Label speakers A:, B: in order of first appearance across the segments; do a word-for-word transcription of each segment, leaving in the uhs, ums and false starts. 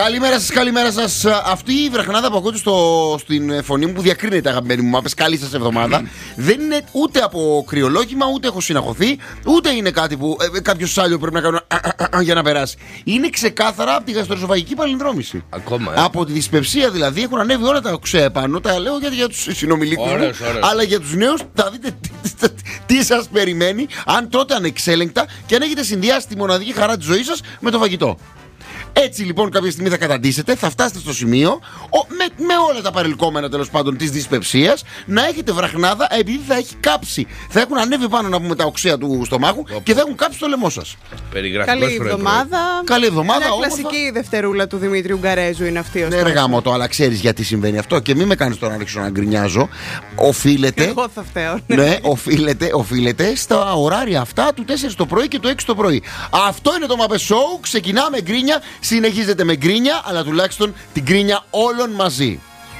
A: Καλημέρα σας, καλημέρα σας. Αυτή η βραχνάδα που ακούτε στο, στην φωνή μου που διακρίνεται, αγαπημένοι μου μάπες, καλή σας εβδομάδα, δεν είναι ούτε από κρυολόγημα, ούτε έχω συναχωθεί, ούτε είναι κάτι που ε, κάποιος άλλο πρέπει να κάνει για να περάσει. Είναι ξεκάθαρα από τη γαστροεσοφαγική παλινδρόμηση.
B: Ακόμα. Ε.
A: Από τη δυσπευσία δηλαδή έχουν ανέβει όλα τα οξέα επάνω. Τα λέω γιατί για τους συνομιλίκους μου, αλλά για τους νέους θα δείτε τι, τι σας περιμένει αν τρώτε ανεξέλεγκτα και αν έχετε συνδυάσει τη μοναδική χαρά της ζωής σας με το φαγητό. Έτσι λοιπόν κάποια στιγμή θα καταντήσετε, θα φτάσετε στο σημείο ο, με, με όλα τα παρελκόμενα τέλος πάντων της δυσπευσίας να έχετε βραχνάδα επειδή θα έχει κάψει. Θα έχουν ανέβει πάνω να πούμε τα οξέα του στομάχου Οπα. και θα έχουν κάψει το λαιμό σας.
C: Καλή εβδομάδα.
A: Καλή εβδομάδα.
C: Μια κλασική δευτερούλα του Δημήτριου Γκαρέζου είναι αυτή.
A: Ναι, ρε γάμο το, αλλά ξέρεις γιατί συμβαίνει αυτό και μην με κάνεις τώρα να ρίξω να γκρινιάζω. Οφείλεται.
C: Εγώ θα φταίω.
A: Ναι, οφείλεται, οφείλεται στα ωράρια αυτά του τέσσερα το πρωί και του έξι το πρωί. Αυτό είναι το Muppet Show. Ξεκινάμε γκρίνια. Συνεχίζεται με γκρίνια, αλλά τουλάχιστον την γκρίνια όλων μαζί.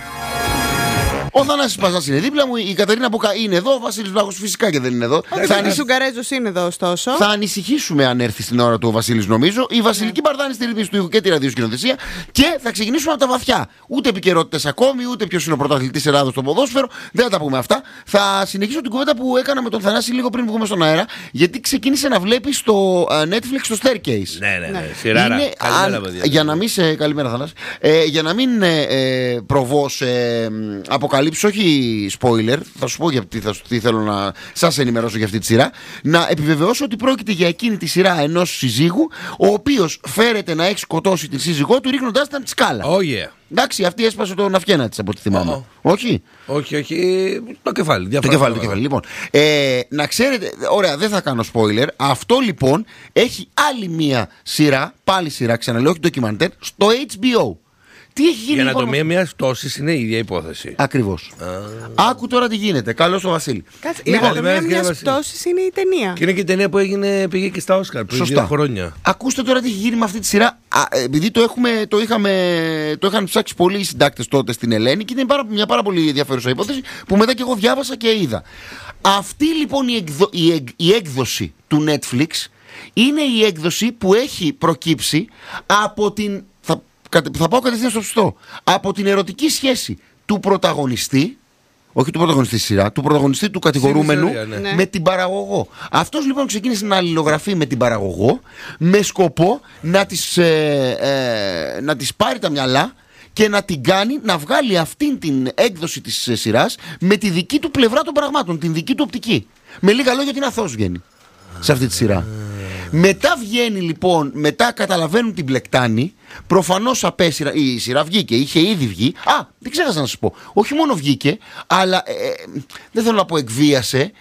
A: Ο Θανάσης Παζάς είναι δίπλα μου, η Κατερίνα Μπούκα είναι εδώ, ο Βασίλης Βλάχος φυσικά και δεν είναι εδώ.
C: Ο Δημήτρης Γκαρέζος είναι εδώ, ωστόσο.
A: Θα ανησυχήσουμε αν έρθει στην ώρα του ο Βασίλης, νομίζω. Η Βασιλική yeah. Μπαρδάνη στη ρύθμιση του ήχου και τη ραδιοσκηνοθεσία. Και θα ξεκινήσουμε από τα βαθιά. Ούτε επικαιρότητες ακόμη, ούτε ποιος είναι ο πρωταθλητής Ελλάδος στο ποδόσφαιρο. Δεν θα τα πούμε αυτά. Θα συνεχίσω την κουβέντα που έκανα με τον Θανάση λίγο πριν βγούμε στον αέρα. Γιατί ξεκίνησε να βλέπει στο Netflix το Staircase.
B: Ναι, ναι, ναι. Σειράρα.
A: Είναι, αν, για να μην σε. Καλημέρα, Θανάση. Ε, για να μην ε, προβώ σε αποκαλύψεις. Όχι spoiler, θα σου πω γιατί θα, τι θέλω να σας ενημερώσω για αυτή τη σειρά. Να επιβεβαιώσω ότι πρόκειται για εκείνη τη σειρά ενός συζύγου, ο οποίος φέρεται να έχει σκοτώσει την σύζυγό του ρίχνοντάς την σκάλα.
B: Oh yeah.
A: Εντάξει, αυτή έσπασε το ναυκένα της από ό,τι θυμάμαι. Oh. Όχι.
B: Όχι, όχι. Το κεφάλι.
A: Το κεφάλι, το κεφάλι. Λοιπόν, ε, να ξέρετε, ωραία, δεν θα κάνω spoiler. Αυτό λοιπόν έχει άλλη μία σειρά, πάλι σειρά, ξαναλέω, όχι ντοκιμαντέρ, στο έιτς μπι ο. Τι έχει γίνει,
B: η ανατομία λοιπόν... μιας πτώσης είναι η ίδια υπόθεση.
A: Ακριβώς. Ah. Άκου τώρα τι γίνεται. Καλώς ο Βασίλη.
C: Κάτσε, η λοιπόν, ανατομία μιας πτώσης είναι η ταινία.
B: Και είναι και η ταινία που έγινε, πήγε και στα Όσκαρ πριν δύο χρόνια.
A: Ακούστε τώρα τι έχει γίνει με αυτή τη σειρά. Α, επειδή το, έχουμε, το, είχαμε, το είχαν ψάξει πολλοί οι συντάκτες τότε στην Ελένη και είναι πάρα, μια πάρα πολύ ενδιαφέρουσα υπόθεση που μετά και εγώ διάβασα και είδα. Αυτή λοιπόν η, εκδο, η, εκ, η έκδοση του Netflix είναι η έκδοση που έχει προκύψει από την. Θα, Θα πάω κατευθείαν στο σωστό. Από την ερωτική σχέση του πρωταγωνιστή, όχι του πρωταγωνιστή στη σειρά, του πρωταγωνιστή του κατηγορούμενου
B: ιστορία, ναι.
A: με την παραγωγό. Αυτός λοιπόν ξεκίνησε να αλληλογραφεί με την παραγωγό με σκοπό να της, ε, ε, να της πάρει τα μυαλά και να την κάνει να βγάλει αυτήν την έκδοση της σειράς με τη δική του πλευρά των πραγμάτων, την δική του οπτική. Με λίγα λόγια την αθώος βγαίνει σε αυτή τη σειρά. Μετά βγαίνει λοιπόν, μετά καταλαβαίνουν την πλεκτάνη. Προφανώς απέσυρα. Η σειρά βγήκε, είχε ήδη βγει. Α, δεν ξέχασα να σας πω. Όχι μόνο βγήκε, αλλά ε, ε, δεν θέλω να πω εκβίασε.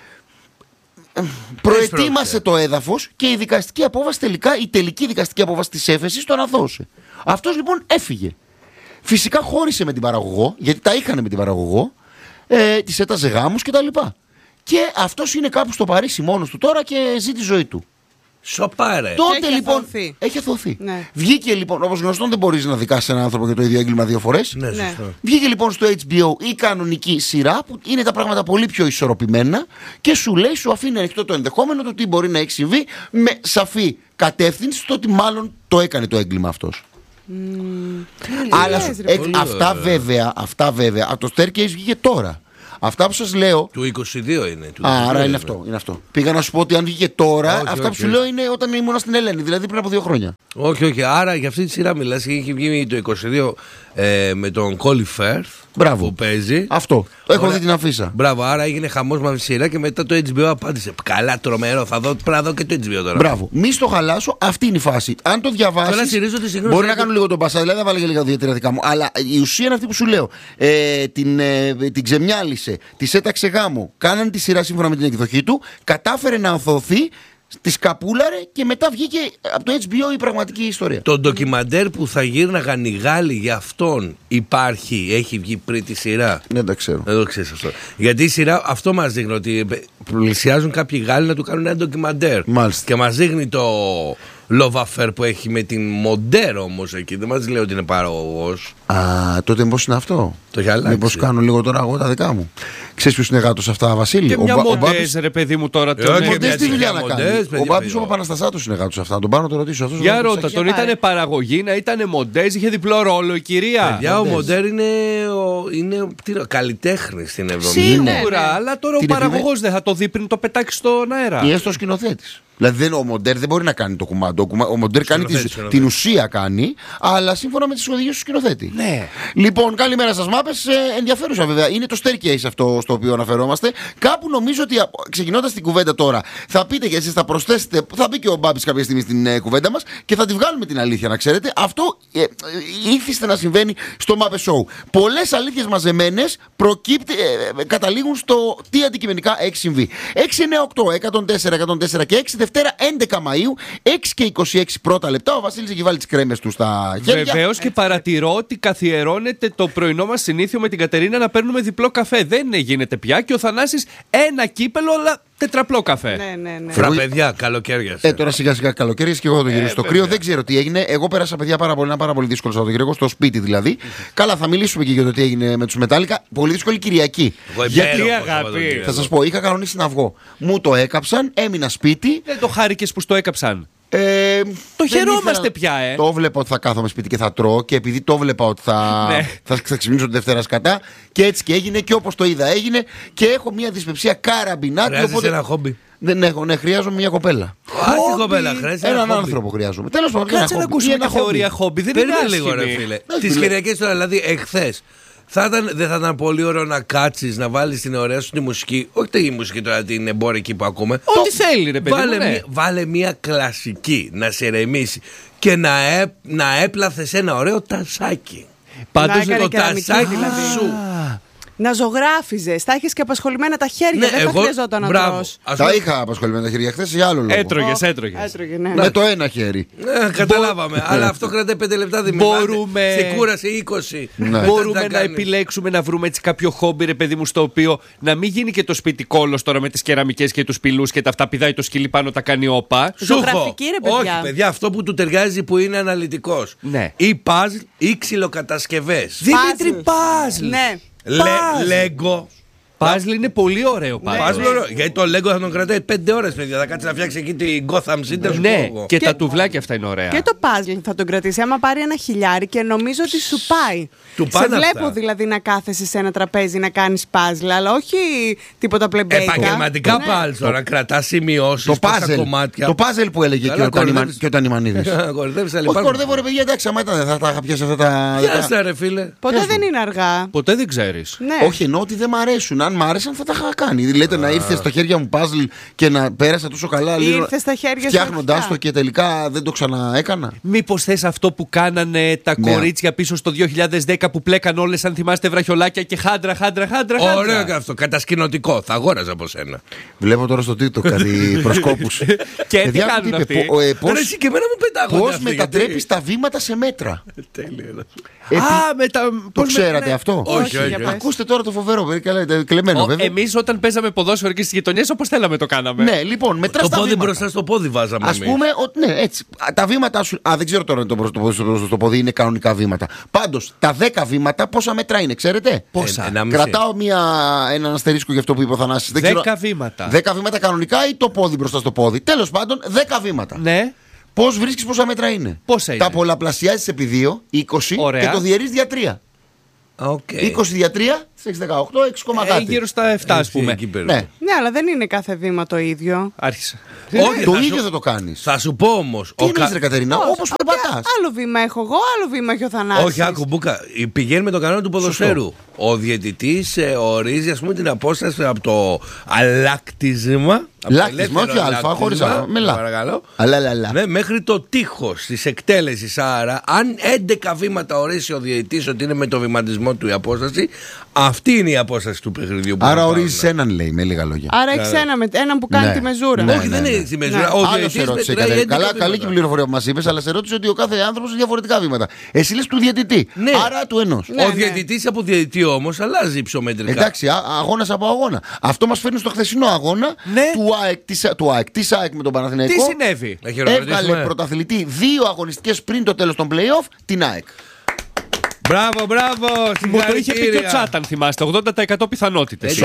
A: Ε, προετοίμασε το έδαφος και η δικαστική απόφαση τελικά, η τελική δικαστική απόφαση της έφεσης τον αθώωσε. Αυτός λοιπόν έφυγε. Φυσικά χώρισε με την παραγωγό, γιατί τα είχαν με την παραγωγό, ε, της έταζε γάμους κτλ. Και αυτός είναι κάπου στο Παρίσι μόνος του τώρα και ζει τη ζωή του.
B: Σοπάρε.
A: Τότε
C: έχει
A: λοιπόν.
C: αθωωθεί.
A: Έχει αθωωθεί.
C: Ναι.
A: Βγήκε λοιπόν, όπως γνωστόν, δεν μπορείς να δικάσεις έναν άνθρωπο για το ίδιο έγκλημα δύο φορές.
B: Ναι,
C: ναι.
A: Βγήκε λοιπόν στο έιτς μπι ο η κανονική σειρά που είναι τα πράγματα πολύ πιο ισορροπημένα και σου λέει, σου αφήνει ανοιχτό το ενδεχόμενο το τι μπορεί να έχει συμβεί με σαφή κατεύθυνση στο ότι μάλλον το έκανε το έγκλημα αυτός.
C: Mm.
A: Αλλά σου, ε, αυτά βέβαια, αυτά βέβαια, από το Staircase βγήκε τώρα. Αυτά που σας λέω.
B: Του είκοσι δύο είναι. Του
A: Α, άρα είναι,
B: είναι
A: αυτό, είναι αυτό. Πήγα να σου πω ότι αν βγήκε τώρα, όχι, αυτά όχι, που σου όχι. λέω είναι όταν ήμουν στην Ελένη, δηλαδή πριν από δύο χρόνια.
B: Όχι, όχι. Άρα για αυτή τη σειρά μιλάς. Έχει βγει το είκοσι δύο ε, με τον Colin Firth.
A: Μπράβο.
B: Που παίζει.
A: Αυτό. Έχω δει την αφίσα.
B: Μπράβο. Άρα έγινε χαμός με αυτή τη σειρά και μετά το έιτς μπι ο απάντησε. Καλά, τρομερό. Θα δω, πρέπει να δω και το έιτς μπι ο τώρα.
A: Μπράβο. Μη στο χαλάσω, αυτή είναι η φάση. Αν το διαβάσεις. Μπορεί να κάνω λίγο τον πασά, δηλαδή θα βάλω και λίγα δύο-τρία δικά μου. Αλλά η ουσία είναι αυτή που σου λέω. Ε, την, ε, την ξεμιάλισε, τη έταξε γάμο. Κάνανε τη σειρά σύμφωνα με την εκδοχή του. Κατάφερε να αθωωθεί. Τη σκαπούλαρε και μετά βγήκε από το έιτς μπι ο η πραγματική ιστορία.
B: Το ντοκιμαντέρ που θα γύρναγαν οι Γάλλοι για αυτόν υπάρχει, έχει βγει πριν τη σειρά.
A: Δεν τα ξέρω.
B: Δεν το ξέρεις αυτό. Γιατί η σειρά αυτό μας δείχνει ότι πλησιάζουν κάποιοι Γάλλοι να του κάνουν ένα ντοκιμαντέρ.
A: Μάλιστα.
B: Και μας δείχνει το Λοβαφέρ που έχει με την Μοντέρ όμως εκεί. Δεν μας λέει ότι είναι παραγωγός.
A: Α, τότε μήπως είναι αυτό.
B: Το έχει αλλάξει.
A: Μήπως κάνω λίγο τώρα εγώ τα δικά μου. Ξέρεις ποιος είναι γάτος αυτά, Βασίλη?
D: Και
A: ο,
D: μια
A: ο,
D: Μοντές, ρε παιδί μου τώρα.
B: Ε,
D: τον...
B: όχι,
A: Ο Μοντές τι δουλειά να
B: Μοντές,
A: κάνει?
B: παιδιά,
A: Ο Μπάμπης
B: παιδιά.
A: ο Παναστασάτος είναι γάτος αυτά. Τον πάω να το ρωτήσω. Αυτός
D: Για
A: ο
D: ρώτα,
A: γάτος
D: τον
C: έχει.
D: ήταν παραγωγή, να ήταν Μοντές, είχε διπλό ρόλο η κυρία.
B: Παιδιά, ο Μοντέρ είναι, ο, είναι καλλιτέχνη στην Ευρώπη.
D: Σίγουρα,
C: Ναι, ναι.
D: αλλά τώρα
A: Την
D: ο παραγωγός δεν θα το δει πριν το πετάξει στον αέρα.
A: ή έστω ο σκηνοθέτης. Δηλαδή δεν, ο Μοντέρ δεν μπορεί να κάνει το κουμάντο. Ο Μοντέρ κάνει τη,
B: σκηνοθέτη.
A: την ουσία κάνει, αλλά σύμφωνα με τις οδηγίες του σκηνοθέτη.
D: Ναι.
A: Λοιπόν, καλημέρα σας μάπες. Ε, ενδιαφέρουσα βέβαια. Είναι το staircase αυτό στο οποίο αναφερόμαστε. Κάπου νομίζω ότι ξεκινώντας την κουβέντα τώρα, θα πείτε και εσείς, θα προσθέσετε, θα μπει και ο Μπάμπης κάποια στιγμή στην ε, κουβέντα μας και θα τη βγάλουμε την αλήθεια, να ξέρετε. Αυτό ε, ε, ήθιστε να συμβαίνει στο Muppet Show. Πολλές αλήθειες μαζεμένες προκύπτει, ε, ε, καταλήγουν στο τι αντικειμενικά έχει συμβεί. έξι εννιά οκτώ εκατόν τέσσερα εκατόν τέσσερα και έξι Δευτέρα έντεκα Μαΐου, έξι και είκοσι έξι πρώτα λεπτά. Ο Βασίλης έχει βάλει τις κρέμες του στα χέρια.
D: Βεβαίως, και παρατηρώ ότι καθιερώνεται το πρωινό μας συνήθειο με την Κατερίνα να παίρνουμε διπλό καφέ. Δεν γίνεται πια και ο Θανάσης ένα κύπελο, αλλά τετραπλό καφέ.
C: Ναι, ναι, ναι.
B: Φρα παιδιά, καλοκαίρια.
A: Ε, τώρα σιγά σιγά καλοκαίρι και εγώ θα το γυρίσω
D: Ε,
A: στο
D: βέβαια.
A: κρύο. Δεν ξέρω τι έγινε. Εγώ πέρασα, παιδιά, πάρα πολύ, ένα πάρα πολύ δύσκολο Σαββατοκύριακο, στο σπίτι δηλαδή. Καλά, θα μιλήσουμε και για το τι έγινε με τους Μετάλλικα. Πολύ δύσκολη Κυριακή.
D: Γιατί, αγάπη?
A: Θα σας πω, είχα κανονίσει να βγω. Μου το έκαψαν, έμεινα σπίτι.
D: Δεν το χάρηκες που στο έκαψαν.
A: Ε,
D: Το
A: δεν
D: χαιρόμαστε
A: ήθελα-
D: πια, ε.
A: Το βλέπα ότι θα κάθομαι σπίτι και θα τρώω και επειδή το βλέπα ότι θα,
D: Ναι.
A: θα, θα ξυπνήσω τη Δευτέρα σκατά. Και έτσι και έγινε και όπως το είδα έγινε. Και έχω μια δυσπεψία καραμπινάτη.
B: Χρειάζεσαι
A: Οπότε
B: ένα χόμπι.
A: δεν έχω, ναι, χρειάζομαι μια κοπέλα.
B: Άσχη κοπέλα, χρειάζεσαι ένα
A: Έναν
B: χόμπι.
A: άνθρωπο χρειάζομαι. Τέλος πάντων, ένα
D: Κάτσε να
A: χόμπι. Ή
D: ακούσουμε
A: ένα
D: τη
A: χόμπι.
D: θεωρία χόμπι. Δεν είναι
B: Περίμενε λίγο, ρε
D: άσχημη.
B: φίλε.
A: Ναι,
B: Τι
A: φίλε.
B: Κυριακές τώρα, δηλαδή εχθές. Θα ήταν, δεν θα ήταν πολύ ωραίο να κάτσεις, να βάλεις την ωραία σου τη μουσική. Όχι τη μουσική τώρα, την εμπόρικη που ακούμε.
D: Ό,τι θέλει, ρε παιδί μου,
B: Βάλε,
D: ναι.
B: μία, βάλε μια κλασική να σε ρεμίσει και να, έ, να έπλαθες ένα ωραίο τασάκι.
D: Πάντως
C: Να έκανε
B: το
C: κεραμική,
B: τασάκι
C: δηλαδή.
B: σου.
C: Να ζωγράφιζες, θα έχεις και απασχολημένα τα χέρια,
B: Ναι,
C: δεν θα
B: εγώ-
C: χρειαζόταν να
B: μπράβο.
C: τρως.
B: Ας
A: Τα
B: πούμε-
A: είχα απασχολημένα τα χέρια χθες για άλλο λόγο.
D: Έτρωγες, έτρωγες.
C: Έτρωγε, ναι.
A: Με το ένα χέρι.
B: Ναι, καταλάβαμε. Αλλά αυτό κρατάει πέντε λεπτά. Δεν
D: Μπορούμε-
B: Σε κούρασε είκοσι.
A: Ναι.
B: Δεν
D: Μπορούμε
B: τα
D: να
B: κάνεις.
D: επιλέξουμε να βρούμε έτσι κάποιο χόμπι, ρε παιδί μου, στο οποίο να μην γίνει και το σπίτι κόλλος τώρα με τις κεραμικές και τους πυλούς και τα αυτά πηδάει το σκυλί πάνω, τα κάνει όπα.
B: Σου έχω.
C: Ζωγραφική, ρε παιδιά.
B: Όχι, παιδιά, αυτό που του ταιριάζει που είναι αναλυτικός.
D: Ναι.
B: Ή παζλ ή ξυλοκατασκευές.
D: Δημήτρη, παζλ.
C: Ναι.
B: Λε, λέγκο.
D: Παζλ είναι πολύ ωραίο παζλ.
B: Παζλ, ωραίο. Γιατί το λέγκο θα τον κρατάει πέντε ώρες, παιδιά. Θα κάτσει να φτιάξει εκεί την Gotham City. σου
D: Ναι,
B: πω εγώ.
D: και τα τουβλάκια αυτά είναι ωραία.
C: Και το puzzle θα τον κρατήσει. Άμα πάρει ένα χιλιάρι και νομίζω ότι σου πάει.
B: Του
C: Σε
B: πάνε
C: βλέπω
B: αυτά.
C: δηλαδή να κάθεσαι σε ένα τραπέζι να κάνεις puzzle, αλλά όχι τίποτα πλεμπέικα.
B: Επαγγελματικά
C: Ναι.
B: πάλι τώρα. Κρατά σημειώσει.
A: Το puzzle.
B: κομμάτια.
A: Το puzzle που έλεγε
B: Καλά,
A: και ο Τανιμα-
B: κοροϊδεύεις.
A: και ο Τανιμανίδης.
B: Κορυδεύεις, αλλά
A: Όχι,
B: υπάρχουν.
A: κορδεύω ρε παιδιά, εντάξει, άμα ήταν δεν θα τα είχα πιάσει αυτά τα.
B: Γεια σας, ρε φίλε.
C: Ποτέ δεν είναι αργά.
D: Ποτέ δεν ξέρεις.
C: Ναι.
A: Όχι, εννοώ ότι δεν μ' αρέσουν. Αν μ' άρεσαν θα τα είχα κάνει. Λέτε να ήρθε στα χέρια μου puzzle και να πέρασα τόσο καλά λίγο.
C: Ήρθε στα χέρια σου
A: φτιάχνοντάς
C: αρχικά.
A: το και τελικά δεν το ξαναέκανα.
D: Μήπως θες αυτό που κάνανε τα
A: Ναι.
D: κορίτσια πίσω στο δύο χιλιάδες δέκα που πλέκαν όλες, αν θυμάστε, βραχιολάκια και χάντρα, χάντρα, χάντρα. χάντρα.
B: Ωραίο και αυτό. Κατασκηνωτικό. Θα αγόραζα από σένα.
A: Βλέπω τώρα στο TikTok κάτι προσκόπους.
D: Και τι
A: Παιδιά,
D: κάνουν
A: είπε,
D: αυτοί?
A: πο- ε,
B: Ρε,
A: πώς-
B: εσύ και εμένα μου πετάγονται.
A: Πώς
B: αυτοί,
A: μετατρέπεις
B: γιατί-
A: τα βήματα σε μέτρα.
B: Τέλειο.
A: Επί-
D: Α, με τα.
A: Το
D: πώς με-
A: ξέρατε
D: ναι.
A: αυτό?
B: Όχι, όχι.
C: για πες.
A: Ακούστε τώρα το φοβερό, παιδί, καλά, ε, κλεμμένο
D: Ο-
A: βέβαια.
D: Εμείς όταν παίζαμε ποδόσφαιρο και στις γειτονιές, όπως θέλαμε το κάναμε.
A: Ναι, λοιπόν, μετράς
B: Το
A: τα
B: πόδι
A: βήματα.
B: μπροστά στο πόδι βάζαμε.
A: Α
B: εμείς.
A: πούμε, ότι, ναι, έτσι. Α, τα βήματα σου. Α, δεν ξέρω τώρα αν το μπροστά στο, στο, στο πόδι είναι κανονικά βήματα. Πάντως, τα δέκα βήματα πόσα μέτρα είναι, ξέρετε?
D: Πόσα?
B: Ε, ένα μισή.
A: Κρατάω μια, έναν αστερίσκο για αυτό που είπε ο Θανάσης. Δεν
D: Δέκα
A: ξέρω-
D: βήματα.
A: δέκα βήματα κανονικά ή το πόδι μπροστά στο πόδι. Τέλος πάντων, δέκα βήματα.
D: Ναι.
A: Πώς βρίσκεις πόσα μέτρα είναι?
D: Πόσα είναι?
A: Τα πολλαπλασιάζεις επί δύο, είκοσι
D: Ωραία.
A: και το διαιρείς δια τρία.
B: Οκ.
A: είκοσι δια τρία, έξι δεκαοκτώ, έξι κόμμα
D: Ε,
A: κάτι.
D: γύρω στα επτά, ας
B: Έτσι,
D: πούμε.
B: εκεί περίπου.
A: Ναι.
C: Ναι, αλλά δεν είναι κάθε βήμα το ίδιο.
D: Άρχισα.
B: Όχι,
A: Το
B: θα
A: ίδιο
B: σου-
A: δεν το κάνεις.
B: Θα σου πω όμως.
A: Τι
B: ο
A: εννοείς
B: κα-
A: ρε Κατερίνα,
C: Όχι,
A: όπως περπατάς.
C: Άλλο βήμα έχω εγώ, άλλο βήμα έχει ο Θανάσης.
B: Όχι, άκου Μπούκα. Πηγαίνει με τον κανόνα του ποδοσφαίρου. Ο διαιτητής ε, ορίζει, ας πούμε, την απόσταση από το αλλάκτισμα. από το
A: Λάκτισμα, όχι
B: ελεύθερο
A: αλφα, χωρίς
B: αλλάκτισμα,
A: αλφα, με λα.
B: Παρακαλώ.
A: Αλλά, αλλά, αλλά.
B: Ναι, μέχρι το τείχος της εκτέλεσης. Άρα, αν έντεκα βήματα ορίσει ο διαιτητής ότι είναι με το βηματισμό του η απόσταση, αυτή είναι η απόσταση του παιχνιδιού που
A: Άρα
B: θα
A: ορίζεις
B: πάρουν.
A: έναν, λέει, με λίγα λόγια.
C: Άρα έχει ένα με- έναν που κάνει
A: Ναι.
C: τη μεζούρα.
A: Ναι.
B: Όχι, δεν είναι στη μεζούρα. Ο
A: Άλλο
B: διαιτητής
A: σε ρώτησε η
B: μετράει
A: Κατερίνα.
B: έντεκα
A: Καλά,
B: βήματα.
A: καλή και η πληροφορία που μας είπες, αλλά σε ρώτησε ότι ο κάθε άνθρωπος έχει διαφορετικά βήματα. Εσύ λες του διαιτητή.
B: Ναι.
A: Άρα του ενός.
C: Ναι,
B: Ο
C: ναι.
B: διαιτητής από διαιτητή εκεί όμως αλλάζει υψομετρικά.
A: Εντάξει, αγώνας από αγώνα. Αυτό μας φέρνει στο χθεσινό αγώνα
D: ναι.
A: του ΑΕΚ, της, του ΑΕΚ, της ΑΕΚ με τον Παναθηναϊκό.
D: Τι συνέβη?
A: Έβγαλε πρωταθλητή δύο αγωνιστικές πριν το τέλος των play-off την ΑΕΚ.
B: Μπράβο, μπράβο!
D: Μου το είχε πει και ο Τσάταν, θυμάστε. ογδόντα τοις εκατό πιθανότητες.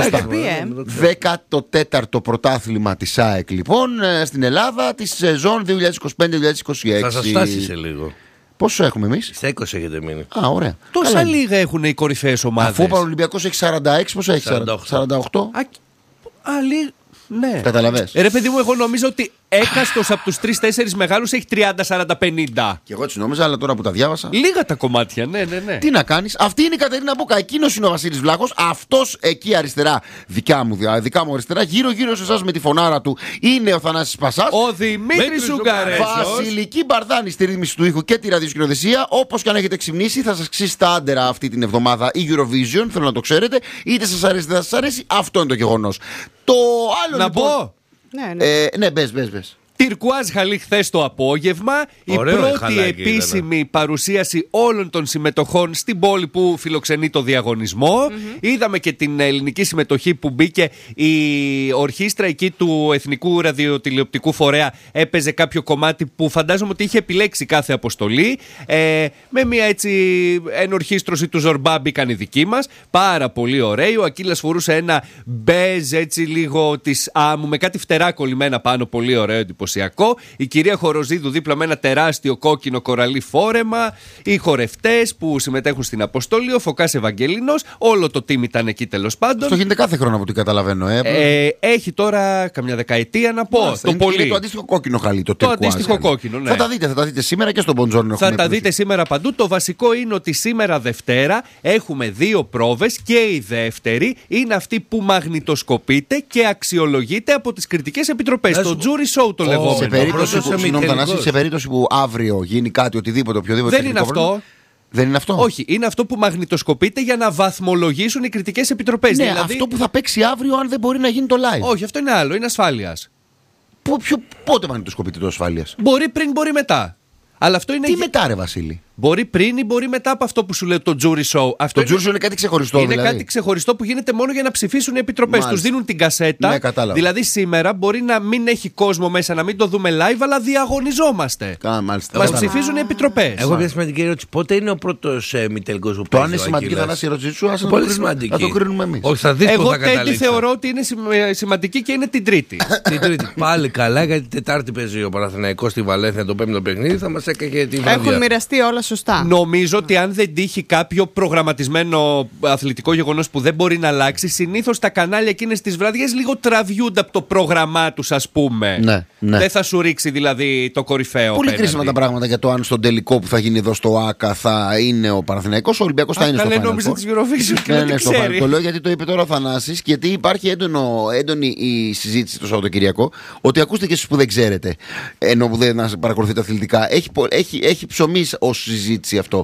A: δέκατο τέταρτο πρωτάθλημα της ΑΕΚ λοιπόν στην Ελλάδα τη σεζόν δύο χιλιάδες είκοσι πέντε δύο χιλιάδες είκοσι έξι.
B: Θα σας φτάσει σε λίγο.
A: Πόσο έχουμε εμείς?
B: Στα είκοσι έχετε μείνει.
A: Α, ωραία.
D: Τόσα
A: Καλά.
D: λίγα έχουν οι κορυφαίες ομάδες.
A: Αφού ο Πανολυμπιακός έχει σαράντα έξι, πόσο έχει? σαράντα οκτώ.
D: Α, α, λί... Ναι.
A: Καταλαβες.
D: Ρε παιδί μου, εγώ νομίζω ότι έκαστος από τους τρεις-τέσσερις μεγάλους έχει τριάντα, σαράντα, πενήντα.
A: Και εγώ έτσι νόμιζα, αλλά τώρα που τα διάβασα.
D: Λίγα τα κομμάτια, ναι, ναι, ναι.
A: Τι να κάνεις, αυτή είναι η Κατερίνα Μπούκα, εκείνος είναι ο Βασίλης Βλάχος, αυτός εκεί αριστερά, δικιά μου, δικά μου αριστερά, γύρω-γύρω σε εσάς με τη φωνάρα του είναι ο Θανάσης Πασάς.
D: Ο Δημήτρης Ζουγκαρέσος.
A: Βασιλική Μπαρδάνη στη ρύθμιση του ήχου και τη ραδιοσκηνοθεσία. Όπως και αν έχετε ξυμνήσει, θα σας ξύσει τα άντερα αυτή την εβδομάδα η Eurovision, θέλω να το ξέρετε. Είτε σας αρέσει είτε δεν σας αρέσει, αυτό είναι το γεγονός. Το άλλο
D: Να
A: λοιπόν.
D: πω.
C: Ναι, ναι.
A: Ε, ναι, μπες, μπες, μπες.
D: Τυρκουάζ Χαλί χθες το απόγευμα.
B: Ωραίο
D: η πρώτη
B: χαλάκι
D: επίσημη
B: ήταν.
D: παρουσίαση όλων των συμμετοχών στην πόλη που φιλοξενεί το διαγωνισμό. Mm-hmm. Είδαμε και την ελληνική συμμετοχή που μπήκε. Η ορχήστρα εκεί του Εθνικού Ραδιοτηλεοπτικού Φορέα έπαιζε κάποιο κομμάτι που φαντάζομαι ότι είχε επιλέξει κάθε αποστολή. Ε, με μια έτσι ενορχήστρωση του Ζορμπά μπήκαν οι δικοί μας. Πάρα πολύ ωραίο. Ο Ακύλας φορούσε ένα μπέζ έτσι λίγο της άμμου με κάτι φτερά κολλημένα πάνω. Πολύ ωραίο, εντυπωσιακό. Η κυρία Χοροζίδου δίπλα με ένα τεράστιο κόκκινο κοραλί φόρεμα. Οι χορευτές που συμμετέχουν στην αποστολή. Ο Φωκάς Ευαγγελίνος. Όλο το team ήταν εκεί τέλος πάντων.
A: Αυτό γίνεται κάθε χρόνο από ό,τι καταλαβαίνω. Ε.
D: Ε, έχει τώρα καμιά δεκαετία να πω.
A: Μάλιστα,
D: το
A: είναι,
D: πολύ.
A: είναι το αντίστοιχο κόκκινο χαλί. Το,
D: Το αντίστοιχο κόκκινο, ναι.
A: Θα τα δείτε, θα τα δείτε σήμερα και στον Μποντζόρνο.
D: Θα τα δείτε σήμερα παντού. Το βασικό είναι ότι σήμερα Δευτέρα έχουμε δύο πρόβες και η δεύτερη είναι αυτή που μαγνητοσκοπείται και αξιολογείται από τις κριτικές επιτροπές.
B: Να
D: Το
B: σου-
D: jury show το
B: Ω,
D: λεγόμενο.
A: Σε περίπτωση,
B: Πρώτος
A: που, συγγνώμη,
B: εμιτελικός.
A: Θανάση, σε περίπτωση που αύριο γίνει κάτι, οτιδήποτε, οποιοδήποτε.
D: Δεν είναι
A: τεχνικό
D: αυτό.
A: πρόβλημα- Δεν είναι αυτό.
D: Όχι, είναι αυτό που μαγνητοσκοπείται για να βαθμολογήσουν οι κριτικές επιτροπές.
A: Ναι,
D: δηλαδή...
A: αυτό που θα παίξει αύριο, αν δεν μπορεί να γίνει το live.
D: Όχι, αυτό είναι άλλο, είναι ασφάλειας.
A: Πο- ποιο- πότε μαγνητοσκοπείται το ασφάλειας?
D: Μπορεί πριν, μπορεί μετά. Αλλά αυτό είναι.
A: Τι μετά, ρε Βασίλη?
D: Μπορεί πριν ή μπορεί μετά από αυτό που σου λέει το jury show. Αυτό
A: Το jury show είναι κάτι ξεχωριστό,
D: είναι
A: δηλαδή.
D: κάτι ξεχωριστό που γίνεται μόνο για να ψηφίσουν οι επιτροπές.
A: Μάλιστα.
D: Τους δίνουν την κασέτα.
A: Ναι, κατάλαβα.
D: Δηλαδή σήμερα μπορεί να μην έχει κόσμο μέσα, να μην το δούμε live, αλλά διαγωνιζόμαστε.
A: Κα, μάλιστα.
D: Μας
A: Μα-
D: ψηφίζουν οι επιτροπές.
B: Έχω μια σημαντική ερώτηση. Πότε είναι ο πρώτος ε, μητελικός που
A: Το
B: παίζει
A: αν είναι
B: ο
A: σημαντική
B: Ακύλας?
A: Θανάση η ερώτησή σου, ας το
B: Πολύ
A: κρίνουμε-
B: σημαντική.
A: να το κρίνουμε εμείς.
B: Όχι, θα δεις που
D: Εγώ
B: θα
D: τέτοια
B: καταλήξω.
D: θεωρώ ότι είναι σημ- ε, σημαντική και είναι την Τρίτη.
B: Την Τρίτη. Πάλι καλά, γιατί Τετάρτη παίζει ο Παναθηναϊκός στη Βαλένθια το πέμπτο παιχνίδι, θα μας έκαιγε τη βραδιά.
C: Έχουν μοιραστεί όλα σωστά.
D: Νομίζω ότι αν δεν τύχει κάποιο προγραμματισμένο αθλητικό γεγονός που δεν μπορεί να αλλάξει, συνήθως τα κανάλια εκείνες τις βραδιές λίγο τραβιούνται από το πρόγραμμά τους, ας πούμε.
A: Ναι, ναι.
D: Δεν θα σου ρίξει δηλαδή το κορυφαίο.
A: Πολύ
D: πέναλτι.
A: κρίσιμα τα πράγματα για το αν στον τελικό που θα γίνει εδώ στο ΆΚΑ θα είναι ο Παναθηναϊκός. Ο Ολυμπιακός θα
D: Α,
A: είναι στο
D: καλέ,
A: Final
D: νόμιζα
A: Four.
D: της Eurovision και
A: Ναι,
D: δεν
A: ναι,
D: τη
A: στο
D: ξέρει.
A: Final. Το λέω γιατί το είπε τώρα ο Θανάσης και γιατί υπάρχει έντονο, έντονη η συζήτηση το Σαββατοκυριακό ότι ακούστε και εσείς που δεν ξέρετε, ενώ που δεν παρακολουθείτε αθλητικά, έχει, πο- έχει, έχει ψωμί ως συζήτηση αυτό.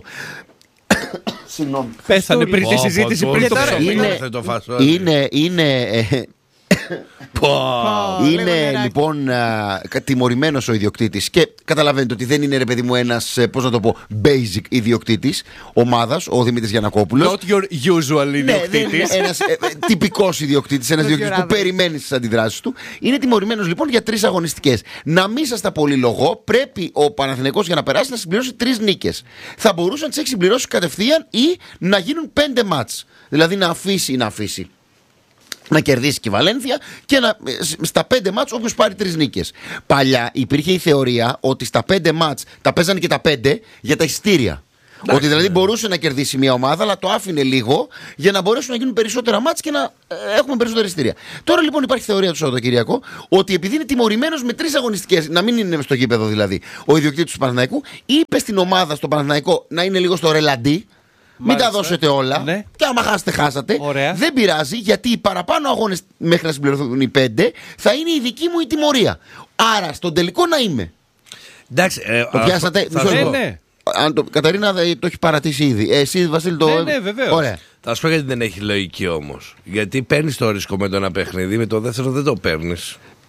A: Συγγνώμη.
D: Πέθανε πριν τη
B: Πω,
D: συζήτηση,
B: πω,
D: πριν το
B: τώρα
D: ψωμί.
B: είναι-
A: Είναι,
B: Ήρθε το φασόλι.
A: είναι, είναι, ε,
B: Πω.
C: Ω, λίγο
A: είναι
C: νεράκι.
A: λοιπόν τιμωρημένος ο ιδιοκτήτης και καταλαβαίνετε ότι δεν είναι ρε παιδί μου ένας, ε, πώς να το πω, basic ιδιοκτήτης ομάδας, ο Δημήτρης Γιαννακόπουλος.
D: Not your usual
A: Ναι, δεν είναι
D: ιδιοκτήτης.
A: ένας ε, ε, τυπικός ιδιοκτήτης, ένας
C: Not
A: ιδιοκτήτης
C: your
A: που
C: average.
A: περιμένει στις αντιδράσεις του. Είναι τιμωρημένος λοιπόν για τρεις αγωνιστικές. Να μην σας τα πολυλογώ, πρέπει ο Παναθηναϊκός για να περάσει να συμπληρώσει τρεις νίκες. Θα μπορούσε να τις έχει συμπληρώσει κατευθείαν ή να γίνουν πέντε μάτς. Δηλαδή να αφήσει, να αφήσει. Να κερδίσει και η Βαλένθια και να, στα πέντε μάτς όποιος πάρει τρεις νίκες. Παλιά υπήρχε η θεωρία ότι στα πέντε μάτς τα παίζανε και τα πέντε για τα εισιτήρια. Ότι δηλαδή μπορούσε να κερδίσει μια ομάδα, αλλά το άφηνε λίγο για να μπορέσουν να γίνουν περισσότερα μάτς και να ε, έχουμε περισσότερα εισιτήρια. Τώρα λοιπόν υπάρχει θεωρία του Σαββατοκυριακού ότι επειδή είναι τιμωρημένος με τρεις αγωνιστικές, να μην είναι στο γήπεδο δηλαδή, ο ιδιοκτήτης του Παναθηναϊκού, είπε στην ομάδα, στον Παναθηναϊκό, να είναι λίγο στο ρελαντί. Μην
D: Μάλιστα.
A: τα δώσετε όλα.
D: Ναι.
A: Και άμα χάσετε, χάσατε.
D: Ωραία.
A: Δεν πειράζει, γιατί οι παραπάνω αγώνες μέχρι να συμπληρωθούν οι πέντε θα είναι η δική μου η τιμωρία. Άρα στον τελικό να είμαι.
B: Εντάξει, ε,
A: Το
B: α,
A: πιάσατε.
B: θα
A: Μισό
B: σου
D: Ναι,
B: πω.
A: λεπτό.
D: ναι.
A: Αν το, Καταρίνα δε- το έχει παρατήσει ήδη. Ε, εσύ, Βασίλη, το.
D: Ναι, ναι, βεβαίως.
A: Ωραία.
B: Θα σου πω γιατί δεν έχει λογική όμως. Γιατί παίρνει το ρίσκο με το ένα παιχνίδι, με το δεύτερο δεν το παίρνει.